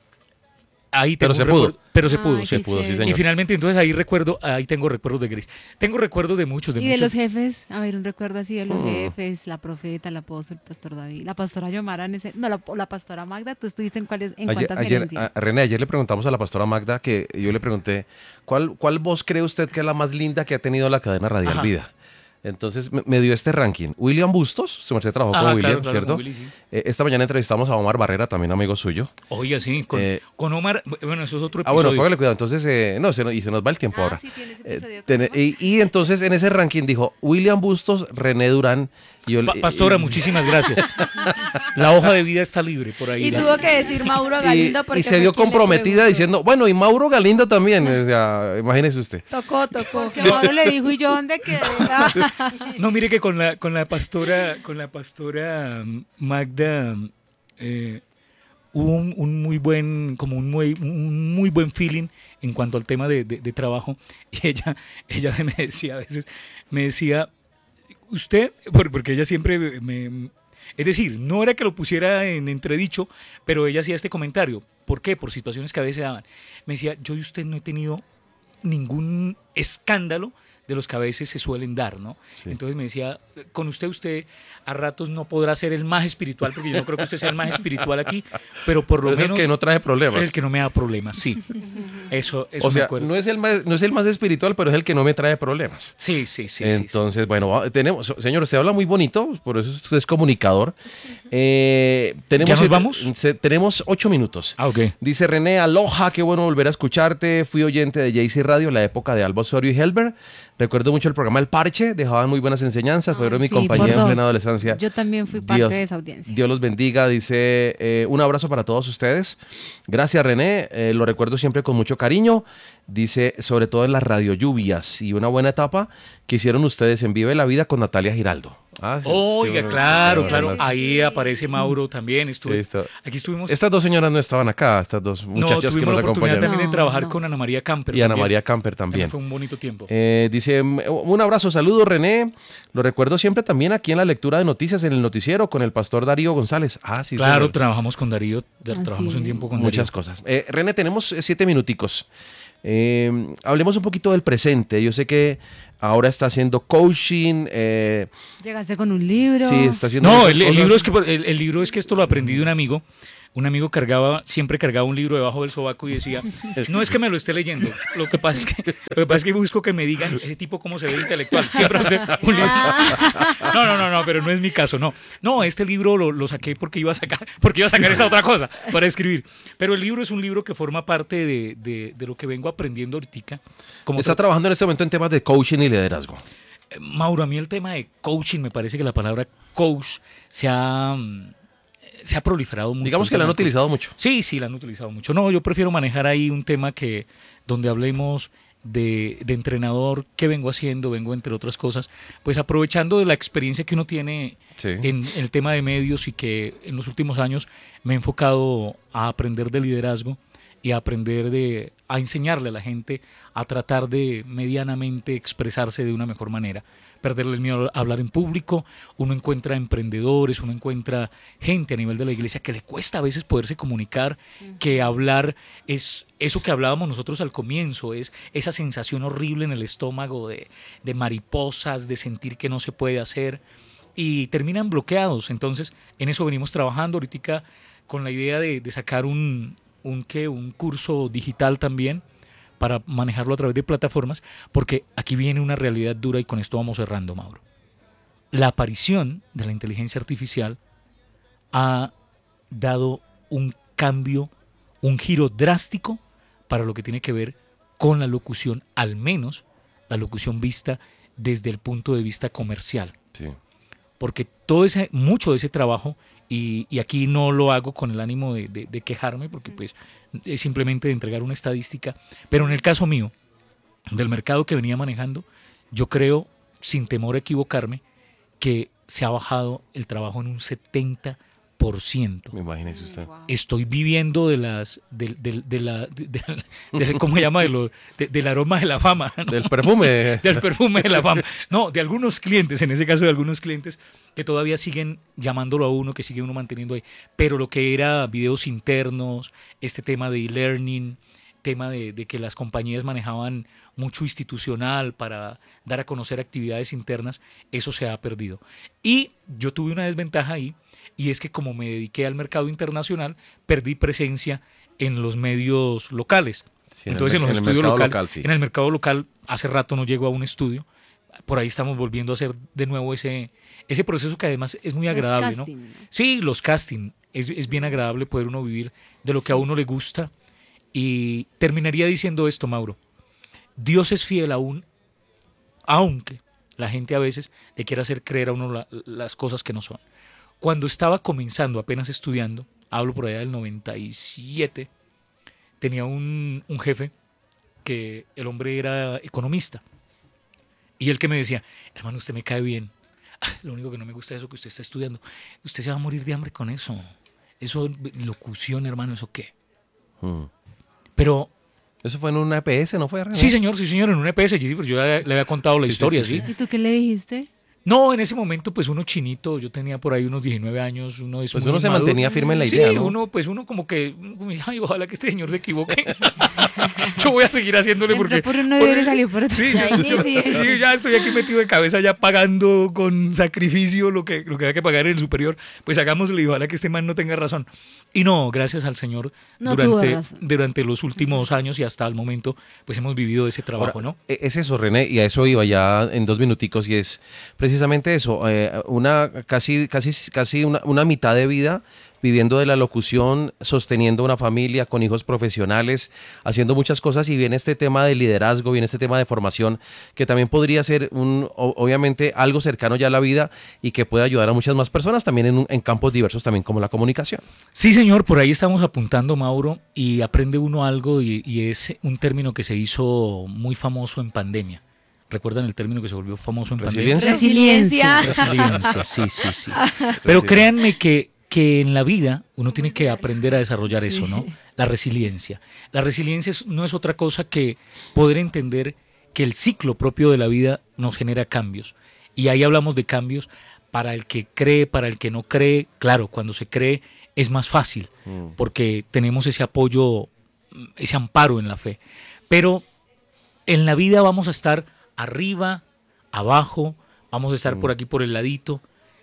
Ahí pero se recuerdo, pudo. Pero se pudo. Ay, se pudo, sí, señor. Y finalmente, entonces ahí recuerdo, ahí tengo recuerdos de Gris. Tengo recuerdos de muchos. De y muchos. de los jefes, a ver, un recuerdo así de los mm. jefes, la profeta, el apóstol, el pastor David, la pastora Yomara, en ese, no, la, la pastora Magda, ¿tú estuviste en cuáles, en ayer, cuántas ayer, gerencias? A, René, ayer le preguntamos a la pastora Magda, que yo le pregunté, ¿cuál, cuál voz cree usted que es la más linda que ha tenido la cadena Radial Ajá. Vida? Entonces me, me dio este ranking. William Bustos, su merced trabajó ah, con William, claro, claro, ¿cierto? Con Willy, sí. eh, esta mañana entrevistamos a Omar Barrera, también amigo suyo. Oiga, sí, con, eh, con Omar, bueno, eso es otro episodio. Ah, bueno, póngale cuidado. Entonces, eh, no, se, y se nos va el tiempo ah, ahora. Sí, tiene ese episodio eh, ten, y, y entonces en ese ranking dijo William Bustos, René Durán. Y yo, pa Pastora, y, muchísimas gracias. La hoja de vida está libre por ahí. Y tuvo que decir Mauro Galindo porque y, y se vio comprometida diciendo, bueno, y Mauro Galindo también, o sea, imagínese usted. Tocó, tocó. Porque Mauro le dijo, ¿y yo dónde quedé? No, mire que con la, con la pastora, con la pastora Magda eh, hubo un, un muy buen, como un muy, un muy buen feeling en cuanto al tema de, de, de trabajo. Y ella, ella me decía a veces, me decía, usted, porque ella siempre me... Es decir, no era que lo pusiera en entredicho, pero ella hacía este comentario. ¿Por qué? Por situaciones que a veces se daban. Me decía, yo y usted no he tenido ningún escándalo de los que a veces se suelen dar, ¿no? Sí. Entonces me decía, con usted, usted a ratos no podrá ser el más espiritual, porque yo no creo que usted sea el más espiritual aquí, pero por lo pero es menos... el que no trae problemas. El que no me da problemas, sí. Eso, eso o sea, me acuerdo. No es, el más, no es el más espiritual, pero es el que no me trae problemas. Sí, sí, sí. Entonces, sí, sí. bueno, tenemos, señor, usted habla muy bonito, por eso usted es comunicador. Eh, tenemos, ¿Ya nos vamos? Se, tenemos ocho minutos. Ah, ok. Dice René, aloha, qué bueno volver a escucharte. Fui oyente de J C Radio en la época de Alba Osorio y Helber. Recuerdo mucho el programa El Parche, dejaban muy buenas enseñanzas, fueron Ay, mi sí, compañía en plena adolescencia. Yo también fui parte Dios, de esa audiencia. Dios los bendiga, dice, eh, un abrazo para todos ustedes. Gracias, René, eh, lo recuerdo siempre con mucho cariño. Dice, sobre todo en las radiolluvias y una buena etapa que hicieron ustedes en Vive la Vida con Natalia Giraldo. Ah, sí, Oiga, estuvo, claro, claro. Ahí aparece Mauro también. Estuve, Esto. Aquí estuvimos. Estas dos señoras no estaban acá, estas dos muchachas no, que nos la acompañaron. también no, de trabajar no. con Ana María Camper. Y también. Ana María Camper también. también. Fue un bonito tiempo. Eh, dice, un abrazo, saludos, René. Lo recuerdo siempre también aquí en la lectura de noticias en el noticiero con el pastor Darío González. Ah, sí. Claro, señor. trabajamos con Darío, trabajamos un tiempo con Darío. Muchas cosas. Eh, René, tenemos siete minuticos. Eh, hablemos un poquito del presente. Yo sé que ahora está haciendo coaching. Eh, Llegaste con un libro. Sí, está haciendo. No, el, el libro es que el, el libro es que esto lo aprendí de un amigo. Un amigo cargaba, siempre cargaba un libro debajo del sobaco y decía, no es que me lo esté leyendo, lo que pasa es que, lo que, pasa es que busco que me digan ese tipo cómo se ve intelectual. Siempre hace un libro. No, no, no, no, pero no es mi caso, no. No, este libro lo, lo saqué porque iba a sacar, porque iba a sacar esta otra cosa para escribir. Pero el libro es un libro que forma parte de, de, de lo que vengo aprendiendo ahorita. Como está trabajando en este momento en temas de coaching y liderazgo. Mauro, a mí el tema de coaching, me parece que la palabra coach se ha... se ha proliferado mucho. Digamos que la han utilizado mucho. Sí, sí, la han utilizado mucho. No, yo prefiero manejar ahí un tema que donde hablemos de, de entrenador, qué vengo haciendo, vengo entre otras cosas, pues aprovechando de la experiencia que uno tiene sí. en, en el tema de medios y que en los últimos años me he enfocado a aprender de liderazgo y a aprender de, a enseñarle a la gente a tratar de medianamente expresarse de una mejor manera. perderle el miedo a hablar en público, uno encuentra emprendedores, uno encuentra gente a nivel de la iglesia que le cuesta a veces poderse comunicar, que hablar es eso que hablábamos nosotros al comienzo, es esa sensación horrible en el estómago de, de mariposas, de sentir que no se puede hacer y terminan bloqueados. Entonces en eso venimos trabajando ahorita con la idea de, de sacar un, un, ¿qué? un curso digital también, para manejarlo a través de plataformas, porque aquí viene una realidad dura y con esto vamos cerrando, Mauro. La aparición de la inteligencia artificial ha dado un cambio, un giro drástico para lo que tiene que ver con la locución, al menos la locución vista desde el punto de vista comercial. Sí. Porque todo ese, mucho de ese trabajo, y, y aquí no lo hago con el ánimo de, de, de quejarme, porque pues es simplemente de entregar una estadística, pero en el caso mío, del mercado que venía manejando, yo creo, sin temor a equivocarme, que se ha bajado el trabajo en un setenta por ciento. Imagínese usted. Estoy viviendo de las, de, de, de la, de, de, de- ¿cómo se llama? De lo- de- del aroma de la fama, ¿no? Del perfume. Del perfume de la fama. No, de algunos clientes, en ese caso de algunos clientes que todavía siguen llamándolo a uno, que sigue uno manteniendo ahí. Pero lo que era videos internos, este tema de e-learning, tema de, de que las compañías manejaban mucho institucional para dar a conocer actividades internas, eso se ha perdido. Y yo tuve una desventaja ahí, y es que como me dediqué al mercado internacional, perdí presencia en los medios locales. Sí, en el Entonces, en, mer- los en el estudios mercado local, local, sí. en el mercado local, hace rato no llego a un estudio. Por ahí estamos volviendo a hacer de nuevo ese, ese proceso que además es muy Los agradable, casting, ¿no? ¿no? Sí, los casting. Es, es bien agradable poder uno vivir de lo que a uno le gusta. Y terminaría diciendo esto, Mauro. Dios es fiel aún, aunque la gente a veces le quiera hacer creer a uno la- las cosas que no son. Cuando estaba comenzando, apenas estudiando, hablo por allá del noventa y siete, tenía un, un jefe que el hombre era economista. Y él que me decía, hermano, usted me cae bien. Ah, lo único que no me gusta es eso que usted está estudiando. Usted se va a morir de hambre con eso. Eso, locución, hermano, ¿eso qué? Mm. Pero Eso fue en una E P S, ¿no fue? René? sí, señor, sí, señor, en un E P S, sí, pero yo le, le había contado la Sí, sí, historia, sí, ¿sí? ¿Y tú qué le dijiste? No, en ese momento, pues uno chinito, yo tenía por ahí unos diecinueve años, uno es Pues muy uno se inmaduro. mantenía firme en la Sí, idea, ¿no? uno, pues uno como que, ay, ojalá que este señor se equivoque. Yo voy a seguir haciéndole Entró porque... por uno y ahora salió por otro. Sí, Ya yo- yo- inicié. sí, ya estoy aquí metido de cabeza, ya pagando con sacrificio lo que, lo que hay que pagar en el superior. Pues hagámosle y ojalá que este man no tenga razón. Y no, gracias al Señor, No tuvo durante, razón. durante los últimos años y hasta el momento, pues hemos vivido ese trabajo, Ahora, ¿no? e- Es eso, René, y a eso iba ya en dos minuticos, y es precisamente eso, eh, una casi, casi, casi una, una mitad de vida viviendo de la locución, sosteniendo una familia con hijos profesionales, haciendo muchas cosas, y viene este tema de liderazgo, viene este tema de formación, que también podría ser un, o- obviamente algo cercano ya a la vida y que puede ayudar a muchas más personas también en, un- en campos diversos también como la comunicación. Sí, señor, por ahí estamos apuntando, Mauro, y aprende uno algo y, y es un término que se hizo muy famoso en pandemia. ¿Recuerdan el término que se volvió famoso en pandemia? ¿Resiliencia? Resiliencia. Resiliencia, sí, sí, sí. Pero créanme que, que en la vida uno tiene que aprender a desarrollar eso, ¿no? La resiliencia. La resiliencia es- no es otra cosa que poder entender que el ciclo propio de la vida nos genera cambios. Y ahí hablamos de cambios para el que cree, para el que no cree. Claro, cuando se cree es más fácil Mm. porque tenemos ese apoyo, ese amparo en la fe. Pero en la vida vamos a estar arriba, abajo, vamos a estar por aquí por el ladito.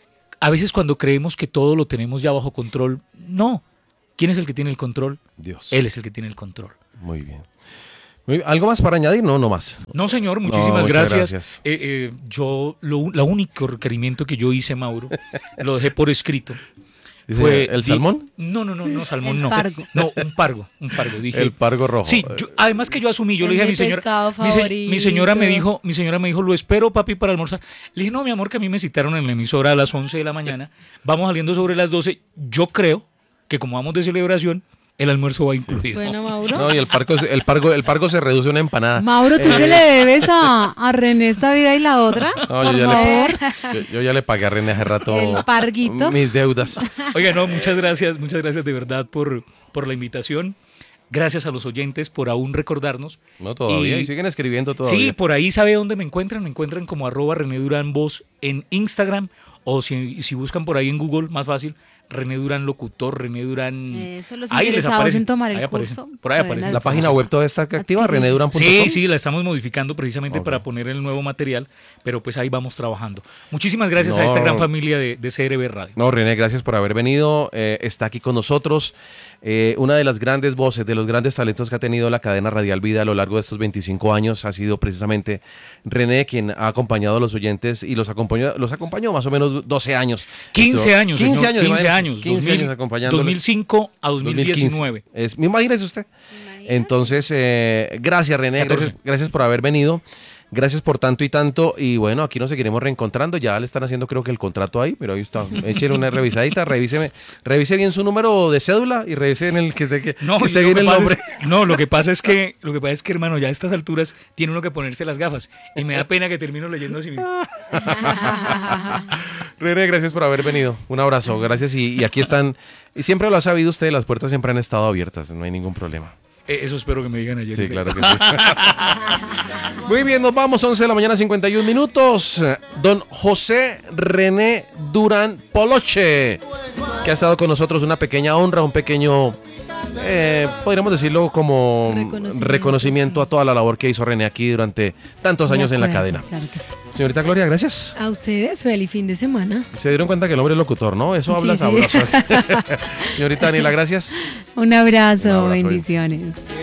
A veces cuando creemos que todo lo tenemos ya bajo control, no. ¿Quién es el que tiene el control? Dios. Él es el que tiene el control. Muy bien. Muy bien. ¿Algo más para añadir? No, no más. No, señor, No, muchísimas muchas gracias. gracias. Eh, eh, yo, lo, lo único requerimiento que yo hice, Mauro, lo dejé por escrito. Dice, Fue ¿el di- salmón? No, no, no, no, salmón El no. pargo. No, un pargo, un pargo. Dije, El pargo rojo. Sí, yo- además que yo asumí, yo Es le dije a mi mi señora, pescado mi, se- favorito. mi señora me dijo, mi señora me dijo, lo espero, papi, para almorzar. Le dije, no, mi amor, que a mí me citaron en la emisora a las once de la mañana, vamos saliendo sobre las doce. Yo creo que como vamos de celebración, el almuerzo va incluido. Bueno, Mauro. No, y el pargo, se- el pargo, el pargo se reduce a una empanada. Mauro, ¿tú qué le debes a, a René esta vida y la otra? No, Por yo, ya favor. le, yo, yo ya le pagué a René hace rato El parguito. mis deudas. Oiga, no, muchas gracias, muchas gracias de verdad por, por la invitación. Gracias a los oyentes por aún recordarnos. No, todavía, y, y siguen escribiendo todavía. Sí, por ahí sabe dónde me encuentran. Me encuentran como arroba René Durán Voz en Instagram, o si, si buscan por ahí en Google, más fácil, René Durán Locutor, René Durán... Eso, los ahí les interesados aparece, en tomar el ahí aparece, curso. por ahí pueden aparece. La página web toda está activa, Adquirir. rené durán punto com. Sí, sí, la estamos modificando precisamente Ok. para poner el nuevo material, pero pues ahí vamos trabajando. Muchísimas gracias No. a esta gran familia de, de C R B Radio. No, René, gracias por haber venido. Eh, está aquí con nosotros. Eh, una de las grandes voces, de los grandes talentos que ha tenido la cadena Radial Vida a lo largo de estos veinticinco años ha sido precisamente René, quien ha acompañado a los oyentes y los acompañó, los acompañó más o menos doce años. quince Esto- años, quince señor, años, quince imagínese, años, quince dos mil, años acompañándolos. dos mil cinco a dos mil diecinueve. dos mil quince. Es, imagínese usted. Entonces, eh, gracias René, catorce. gracias, gracias por haber venido. Gracias por tanto y tanto. Y bueno, aquí nos seguiremos reencontrando. Ya le están haciendo creo que el contrato ahí, pero ahí está. Échale una revisadita, revíseme, revise bien su número de cédula y revise en el que esté, que, No, que esté lo bien que el pasa nombre. es- no, lo que pasa es que, lo que pasa es que, hermano, ya a estas alturas tiene uno que ponerse las gafas y me da pena que termino leyendo así mismo. René, gracias por haber venido. Un abrazo, gracias. Y, y aquí están, y siempre lo ha sabido usted, las puertas siempre han estado abiertas, no hay ningún problema. Eh, Eso espero que me digan ayer. Sí, claro que sí. Muy bien, nos vamos, once de la mañana, cincuenta y un minutos. Don José René Durán Poloche, que ha estado con nosotros, una pequeña honra, un pequeño, eh, podríamos decirlo como Reconocimiento, reconocimiento sí. a toda la labor que hizo René aquí durante tantos años De en la acuerdo, cadena. Claro que sí. Señorita Gloria, gracias. A ustedes, feliz fin de semana. Se dieron cuenta que el hombre es locutor, ¿no? Eso habla Sí, sí. sabroso. Señorita Daniela, gracias. Un abrazo, Un abrazo, bendiciones.